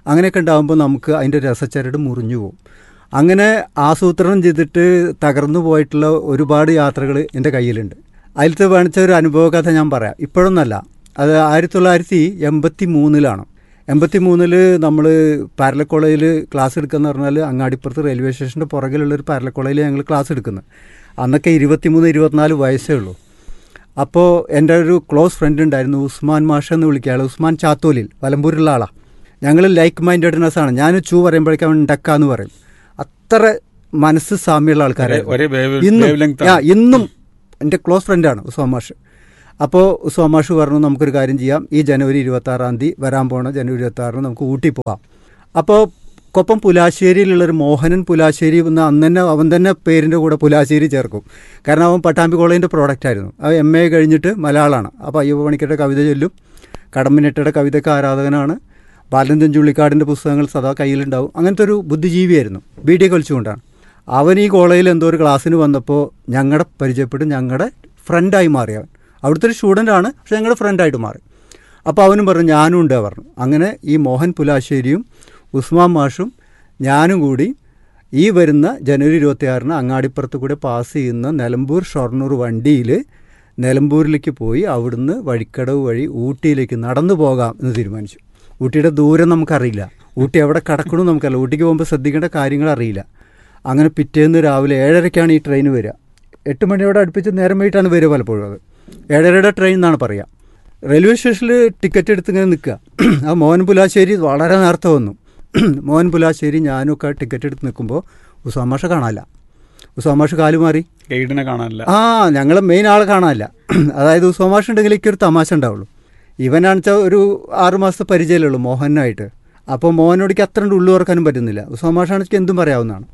അങ്ങനെയൊക്കെ ഉണ്ടാകുമ്പോൾ നമുക്ക് അതിൻ്റെ രസച്ചരട് മുറിഞ്ഞു പോകും. അങ്ങനെ ആസൂത്രണം ചെയ്തിട്ട് തകർന്നു പോയിട്ടുള്ള ഒരുപാട് യാത്രകൾ എൻ്റെ കയ്യിലുണ്ട്. അതിലത്തെ വേണിച്ച ഒരു അനുഭവ കഥ ഞാൻ പറയാം. ഇപ്പോഴൊന്നല്ല, അത് ആയിരത്തി തൊള്ളായിരത്തി എൺപത്തി മൂന്നിലാണ്. എൺപത്തി മൂന്നിൽ നമ്മൾ പാരല കോളേജിൽ ക്ലാസ് എടുക്കുകയെന്ന് പറഞ്ഞാൽ അങ്ങാടിപ്പുറത്ത് റെയിൽവേ സ്റ്റേഷൻ്റെ പുറകിലുള്ളൊരു പാരല കോളേജിൽ ഞങ്ങൾ ക്ലാസ് എടുക്കുന്നത്. അന്നൊക്കെ ഇരുപത്തിമൂന്ന് ഇരുപത്തിനാല് വയസ്സേ ഉള്ളൂ. അപ്പോൾ എൻ്റെ ഒരു ക്ലോസ് ഫ്രണ്ട് ഉണ്ടായിരുന്നു, ഉസ്മാൻ മാഷ എന്ന് വിളിക്കുക. ഉസ്മാൻ ചാത്തോലിൽ, വലമ്പൂരിലുള്ള ആളാണ്. ഞങ്ങൾ ലൈക്ക് മൈൻഡഡ്നെസ് ആണ്. ഞാൻ ചൂ പറയുമ്പോഴേക്കും അവൻ ഡക്കാന്ന് പറയും. അത്ര മനസ്സ് സാമ്യമുള്ള ആൾക്കാരായിരുന്നു. ഇന്നും ഇന്നും എൻ്റെ ക്ലോസ് ഫ്രണ്ടാണ് ഉസ്മാൻ മാഷ്. അപ്പോൾ ഉസ്മാൻ മാഷ് പറഞ്ഞു, നമുക്കൊരു കാര്യം ചെയ്യാം, ഈ ജനുവരി ഇരുപത്തി ആറാം തീയതി വരാൻ പോണ ജനുവരി ഇരുപത്തി ആറിന് നമുക്ക് ഊട്ടി പോകാം. അപ്പോൾ കൊപ്പം പുലാശ്ശേരിയിലുള്ളൊരു മോഹനൻ പുലാശ്ശേരി എന്ന് അന്ന് തന്നെ അവൻ തന്നെ പേരിൻ്റെ കൂടെ പുലാശ്ശേരി ചേർക്കും. കാരണം അവൻ പട്ടാമ്പി കോളേജിൻ്റെ പ്രോഡക്റ്റ് ആയിരുന്നു. അവൻ എം എ കഴിഞ്ഞിട്ട് മലയാളമാണ്. അപ്പോൾ അയ്യപ്പ പണിക്കരുടെ കവിത ചൊല്ലും, കടമ്പിനെട്ടയുടെ കവിതയ്ക്ക് ആരാധകനാണ്. ബാലചന്ദ്രൻ ചുള്ളിക്കാടിൻ്റെ പുസ്തകങ്ങൾ സദാ കയ്യിലുണ്ടാവും. അങ്ങനത്തെ ഒരു ബുദ്ധിജീവിയായിരുന്നു. ബി ഡി കളിച്ചുകൊണ്ടാണ് അവൻ ഈ കോളേജിൽ എന്തോ ഒരു ക്ലാസ്സിന് വന്നപ്പോൾ ഞങ്ങളുടെ പരിചയപ്പെട്ട് ഞങ്ങളുടെ ഫ്രണ്ടായി മാറി. അവൻ അവിടുത്തെ ഒരു സ്റ്റുഡൻ്റാണ്, പക്ഷേ ഞങ്ങളുടെ ഫ്രണ്ടായിട്ട് മാറി. അപ്പോൾ അവനും പറഞ്ഞു ഞാനും ഉണ്ട് പറഞ്ഞു. അങ്ങനെ ഈ മോഹൻ പുലാശ്ശേരിയും ഉസ്മാൻ മാഷും ഞാനും കൂടി ഈ വരുന്ന ജനുവരി ഇരുപത്തി ആറിന് അങ്ങാടിപ്പുറത്ത് കൂടെ പാസ് ചെയ്യുന്ന നിലമ്പൂർ ഷൊർണൂർ വണ്ടിയിൽ നിലമ്പൂരിലേക്ക് പോയി അവിടുന്ന് വഴിക്കടവ് വഴി ഊട്ടിയിലേക്ക് നടന്നു പോകാം എന്ന് തീരുമാനിച്ചു. ഊട്ടിയുടെ ദൂരം നമുക്കറിയില്ല, ഊട്ടി എവിടെ കിടക്കണമെന്ന് നമുക്കറിയില്ല, ഊട്ടിക്ക് പോകുമ്പോൾ ശ്രദ്ധിക്കേണ്ട കാര്യങ്ങൾ അറിയില്ല. അങ്ങനെ പിറ്റേന്ന് രാവിലെ ഏഴരയ്ക്കാണ് ഈ ട്രെയിൻ വരിക. എട്ട് മണിയോടെ അടുപ്പിച്ച് നേരം വൈകിട്ടാണ് വരിക പലപ്പോഴും. അത് ഏഴരയുടെ ട്രെയിൻ എന്നാണ് പറയുക. റെയിൽവേ സ്റ്റേഷനിൽ ടിക്കറ്റ് എടുത്ത് ഇങ്ങനെ നിൽക്കുക. ആ മോഹൻ പുലാശ്ശേരി വളരെ നേരത്തെ വന്നു. മോഹൻ പുലാശ്ശേരി ഞാനൊക്കെ ടിക്കറ്റ് എടുത്ത് നിൽക്കുമ്പോൾ ഉസ്മാൻ മാഷ കാണാനില്ല. ഉസ്മാൻ മാഷ് കാല് മാറി, ഗൈഡിനെ കാണാനില്ല. ആ ഞങ്ങൾ മെയിൻ ആളെ കാണാനില്ല. അതായത് ഉസ്മാൻ മാഷ് ഉണ്ടെങ്കിൽ എനിക്കൊരു തമാശ ഉണ്ടാവുള്ളൂ. ഇവനാണെച്ചാൽ ഒരു ആറു മാസത്തെ പരിചയമല്ലേ ഉള്ളൂ മോഹനായിട്ട്. അപ്പോൾ മോഹനോടിക്ക് അത്ര ഉള്ളു തുറക്കാനും പറ്റുന്നില്ല. ഉസ്മാൻ മാഷാണെങ്കിൽ എന്തും പറയാവുന്നതാണ്.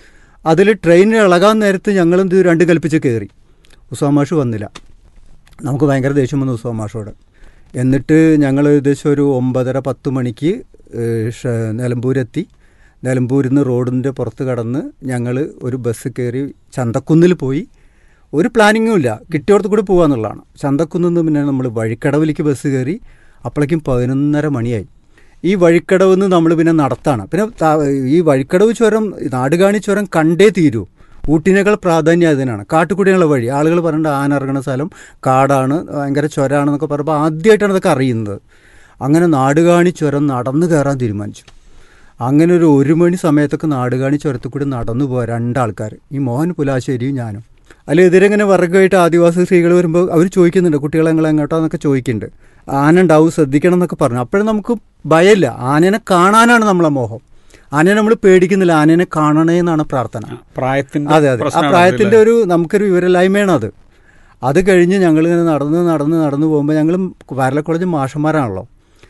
അതിൽ ട്രെയിനിൽ ഇളകാൻ നേരത്ത് ഞങ്ങളെന്ത് രണ്ട് കൽപ്പിച്ച് കയറി. ഉസ്മാൻ മാഷ് വന്നില്ല. നമുക്ക് ഭയങ്കര ദേഷ്യം വന്നു ഉസ്മാൻ മാഷോട്. എന്നിട്ട് ഞങ്ങൾ ഏകദേശം ഒരു ഒമ്പതര പത്ത് മണിക്ക് നിലമ്പൂരെത്തി. നിലമ്പൂരിൽ നിന്ന് റോഡിൻ്റെ പുറത്ത് കടന്ന് ഞങ്ങൾ ഒരു ബസ് കയറി ചന്തക്കുന്നിൽ പോയി. ഒരു പ്ലാനിങ്ങും ഇല്ല, കിട്ടിയോടത്ത് കൂടി പോകാമെന്നുള്ളതാണ്. ചന്തക്കുന്നിൽ നിന്ന് പിന്നെ നമ്മൾ വഴിക്കടവിലേക്ക് ബസ് കയറി. അപ്പോഴേക്കും പതിനൊന്നര മണിയായി. ഈ വഴിക്കടവ് നിന്ന് നമ്മൾ പിന്നെ നടത്താണ്. പിന്നെ ഈ വഴിക്കടവ് ചുരം, നാടുകാണി ചുരം കണ്ടേ തീരൂ. ഊട്ടിനേക്കാൾ പ്രാധാന്യം അതിനാണ്. കാട്ടുകൂടിയുള്ള വഴി ആളുകൾ പറയേണ്ട ആന ഇറങ്ങുന്ന സ്ഥലം കാടാണ്, ഭയങ്കര ചുരമാണെന്നൊക്കെ പറയുമ്പോൾ ആദ്യമായിട്ടാണ് അതൊക്കെ അറിയുന്നത്. അങ്ങനെ നാടുകാണി ചുരം നടന്നു കയറാൻ തീരുമാനിച്ചു. അങ്ങനെ ഒരു ഒരു മണി സമയത്തൊക്കെ നാടുകാണി ചുരത്തിൽ കൂടി നടന്നു പോകാൻ രണ്ടാൾക്കാർ, ഈ മോഹൻ പുലാശ്ശേരിയും ഞാനും. അതിൽ എതിരെങ്ങനെ വർഗ്ഗമായിട്ട് ആദിവാസി സ്ത്രീകൾ വരുമ്പോൾ അവർ ചോദിക്കുന്നുണ്ട്, കുട്ടികളെ നിങ്ങൾ എങ്ങോട്ടാന്നൊക്കെ ചോദിക്കുന്നുണ്ട്. ആന ഉണ്ടാവും, ശ്രദ്ധിക്കണം എന്നൊക്കെ പറഞ്ഞു. അപ്പോഴും നമുക്ക് ഭയമില്ല, ആനേനെ കാണാനാണ് നമ്മളെ മോഹം. ആനയെ നമ്മൾ പേടിക്കുന്നില്ല, ആനേനെ കാണണേ എന്നാണ് പ്രാർത്ഥന. പ്രായത്തിൻ്റെ അതെ അതെ ആ പ്രായത്തിൻ്റെ ഒരു നമുക്കൊരു വിവരമില്ലായ്മയാണ് അത്. അത് കഴിഞ്ഞ് ഞങ്ങളിങ്ങനെ നടന്ന് നടന്ന് നടന്ന് പോകുമ്പോൾ ഞങ്ങൾ പാരല കോളേജ് മാഷന്മാരാണല്ലോ.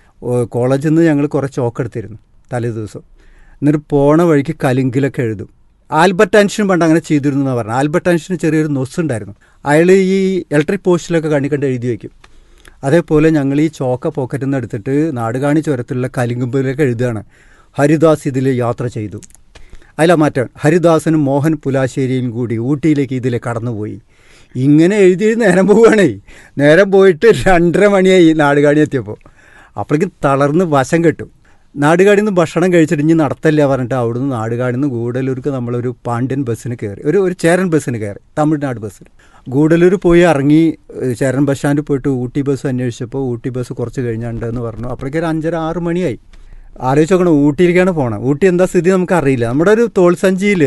കോളേജിൽ നിന്ന് ഞങ്ങൾ കുറേ ചോക്കെടുത്തിരുന്നു തലേ ദിവസം. എന്നിട്ട് പോണ വഴിക്ക് കലിങ്കിലൊക്കെ എഴുതും. ആൽബർട്ട് ഐൻസ്റ്റീൻ പണ്ട് അങ്ങനെ ചെയ്തിരുന്നു എന്നാണ് പറഞ്ഞത്. ആൽബർട്ട് ഐൻസ്റ്റീന് ചെറിയൊരു നൊസ്സുണ്ടായിരുന്നു. അയാൾ ഈ ഇലക്ട്രിക് പോസ്റ്റിലൊക്കെ കണ്ണി കണ്ട് എഴുതി വയ്ക്കും. അതേപോലെ ഞങ്ങൾ ഈ ചോക്ക പോക്കറ്റിൽ നിന്ന് എടുത്തിട്ട് നാടുകാണി ചുരത്തിലുള്ള കലിങ്കുമ്പിലൊക്കെ എഴുതുകയാണ്, ഹരിദാസ് ഇതിൽ യാത്ര ചെയ്തു. അതിലാ മാറ്റം, ഹരിദാസനും മോഹൻ പുലാശ്ശേരിയും കൂടി ഊട്ടിയിലേക്ക് ഇതിൽ കടന്നുപോയി. ഇങ്ങനെ എഴുതി നേരം പോവുകയാണേ. നേരം പോയിട്ട് രണ്ടര മണിയായി നാടുകാണി എത്തിയപ്പോൾ. അപ്പോഴേക്കും തളർന്ന് വശം കെട്ടു. നാടുകാടിൽ നിന്ന് ഭക്ഷണം കഴിച്ചിട്ട് ഇനി നടത്തല്ല പറഞ്ഞിട്ട് അവിടുന്ന് നാടുകാടിൽ നിന്ന് ഗൂഡല്ലൂർക്ക് നമ്മളൊരു പാണ്ഡ്യൻ ബസ്സിന് കയറി, ഒരു ഒരു ചേരൻ ബസ്സിന് കയറി, തമിഴ്നാട് ബസ്സിന്. ഗൂഡല്ലൂർ പോയി ഇറങ്ങി ചേരൻ ബസ് സ്റ്റാൻഡിൽ പോയിട്ട് ഊട്ടി ബസ് അന്വേഷിച്ചപ്പോൾ ഊട്ടി ബസ് കുറച്ച് കഴിഞ്ഞുണ്ടെന്ന് പറഞ്ഞു. അപ്പോഴേക്കും ഒരു അഞ്ചര ആറ് മണിയായി. ആലോചിച്ച് നോക്കണം, ഊട്ടിയിലേക്കാണ് പോകണം. ഊട്ടി എന്താ സ്ഥിതി നമുക്കറിയില്ല. നമ്മുടെ ഒരു തോൾസഞ്ചിയിൽ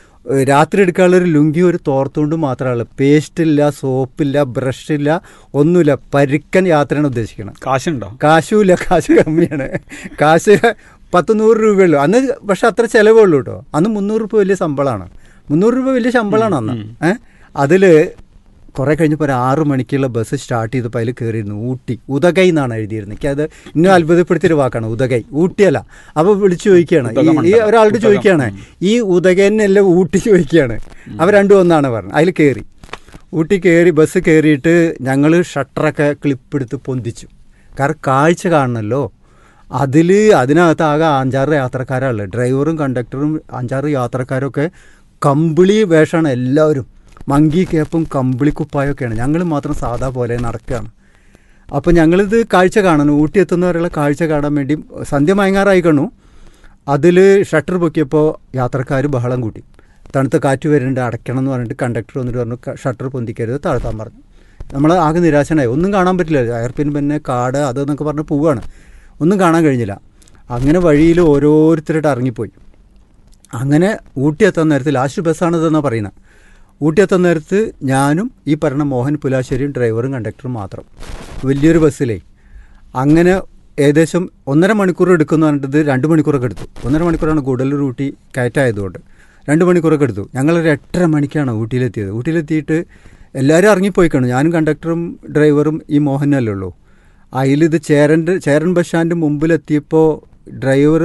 രാത്രി എടുക്കാനുള്ളൊരു ലുങ്കി ഒരു തോർത്തുകൊണ്ടും മാത്രമല്ല, പേസ്റ്റില്ല, സോപ്പില്ല, ബ്രഷില്ല, ഒന്നുമില്ല. പരുക്കൻ യാത്രയാണ് ഉദ്ദേശിക്കണം. കാശുണ്ടോ? കാശുമില്ല, കാശ് കമ്മിയാണ്. കാശ് പത്ത് നൂറ് രൂപയുള്ളൂ അന്ന്. പക്ഷെ അത്ര ചിലവേ ഉള്ളൂ കേട്ടോ. അന്ന് മുന്നൂറ് രൂപ വലിയ ശമ്പളമാണ്. മുന്നൂറ് രൂപ വലിയ ശമ്പളമാണ് അന്ന്. ഏഹ് അതിൽ കുറേ കഴിഞ്ഞപ്പോൾ ഒരു ആറു മണിക്കുള്ള ബസ് സ്റ്റാർട്ട് ചെയ്തപ്പോൾ അതിൽ കയറിയിരുന്നു. ഊട്ടി ഉദകൈ എന്നാണ് എഴുതിയിരുന്നത്. എനിക്ക് അത് ഇന്നും അത്ഭുതപ്പെടുത്തിയൊരു വാക്കാണ് ഉദകൈ, ഊട്ടിയല്ല. അപ്പോൾ വിളിച്ചു ചോദിക്കുകയാണ്, ഈ ഒരാളോട് ചോദിക്കുകയാണ് ഈ ഉദകൈനല്ല ഊട്ടി ചോദിക്കുകയാണ്. അവർ രണ്ടും ഒന്നാണ് പറഞ്ഞത്. അതിൽ കയറി ഊട്ടി കയറി ബസ് കയറിയിട്ട് ഞങ്ങൾ ഷട്ടറൊക്കെ ക്ലിപ്പെടുത്ത് പൊന്തിച്ചു. കാരണം കാഴ്ച കാണണമല്ലോ. അതിൽ അതിനകത്ത് ആകെ അഞ്ചാറ് യാത്രക്കാരാണുള്ളത്. ഡ്രൈവറും കണ്ടക്ടറും അഞ്ചാറ് യാത്രക്കാരൊക്കെ കമ്പിളി വേഷമാണ് എല്ലാവരും. മങ്കി കേപ്പും കമ്പിളി കുപ്പായൊക്കെയാണ്. ഞങ്ങൾ മാത്രം സാധാ പോലെ നടക്കുകയാണ്. അപ്പോൾ ഞങ്ങളിത് കാഴ്ച കാണണം. ഊട്ടി എത്തുന്നവരെയുള്ള കാഴ്ച കാണാൻ വേണ്ടി സന്ധ്യ മയങ്ങാറായി കാണു. അതിൽ ഷട്ടർ പൊക്കിയപ്പോൾ യാത്രക്കാർ ബഹളം കൂട്ടി. തണുത്ത കാറ്റ് വരുന്നുണ്ട്, അടയ്ക്കണം എന്ന് പറഞ്ഞിട്ട് കണ്ടക്ടർ വന്നിട്ട് പറഞ്ഞു ഷട്ടർ പൊന്തിക്കരുത്, താഴ്ത്താൻ പറഞ്ഞു. നമ്മൾ ആകെ നിരാശനായി. ഒന്നും കാണാൻ പറ്റില്ല. എയർപിൻ പിന്നെ കാട് അതെന്നൊക്കെ പറഞ്ഞ് പോവുകയാണ്. ഒന്നും കാണാൻ കഴിഞ്ഞില്ല. അങ്ങനെ വഴിയിൽ ഓരോരുത്തരായിട്ട് ഇറങ്ങിപ്പോയി. അങ്ങനെ ഊട്ടി എത്താൻ നേരത്ത് ലാസ്റ്റ് ബസ്സാണിതെന്നാണ് പറയുന്നത്. ഊട്ടി എത്താൻ നേരത്ത് ഞാനും ഈ പറഞ്ഞ മോഹൻ പുലാശ്ശേരിയും ഡ്രൈവറും കണ്ടക്ടറും മാത്രം വലിയൊരു ബസ്സിലേ. അങ്ങനെ ഏകദേശം ഒന്നര മണിക്കൂർ എടുക്കുമെന്ന് പറഞ്ഞിട്ട് രണ്ട് മണിക്കൂറൊക്കെ എടുത്തു. ഒന്നര മണിക്കൂറാണ് ഗുഡല്ലൂർ ഊട്ടി കയറ്റായതുകൊണ്ട് രണ്ട് മണിക്കൂറൊക്കെ എടുത്തു. ഞങ്ങളൊരു എട്ടര മണിക്കാണ് ഊട്ടിയിലെത്തിയത്. ഊട്ടിയിലെത്തിയിട്ട് എല്ലാവരും ഇറങ്ങിപ്പോയിക്കാണ്. ഞാനും കണ്ടക്ടറും ഡ്രൈവറും ഈ മോഹനല്ലേ ഉള്ളൂ. അതിലിത് ചേരൻ്റെ ചേരൻ ബസ് സ്റ്റാൻഡ് മുമ്പിലെത്തിയപ്പോൾ ഡ്രൈവർ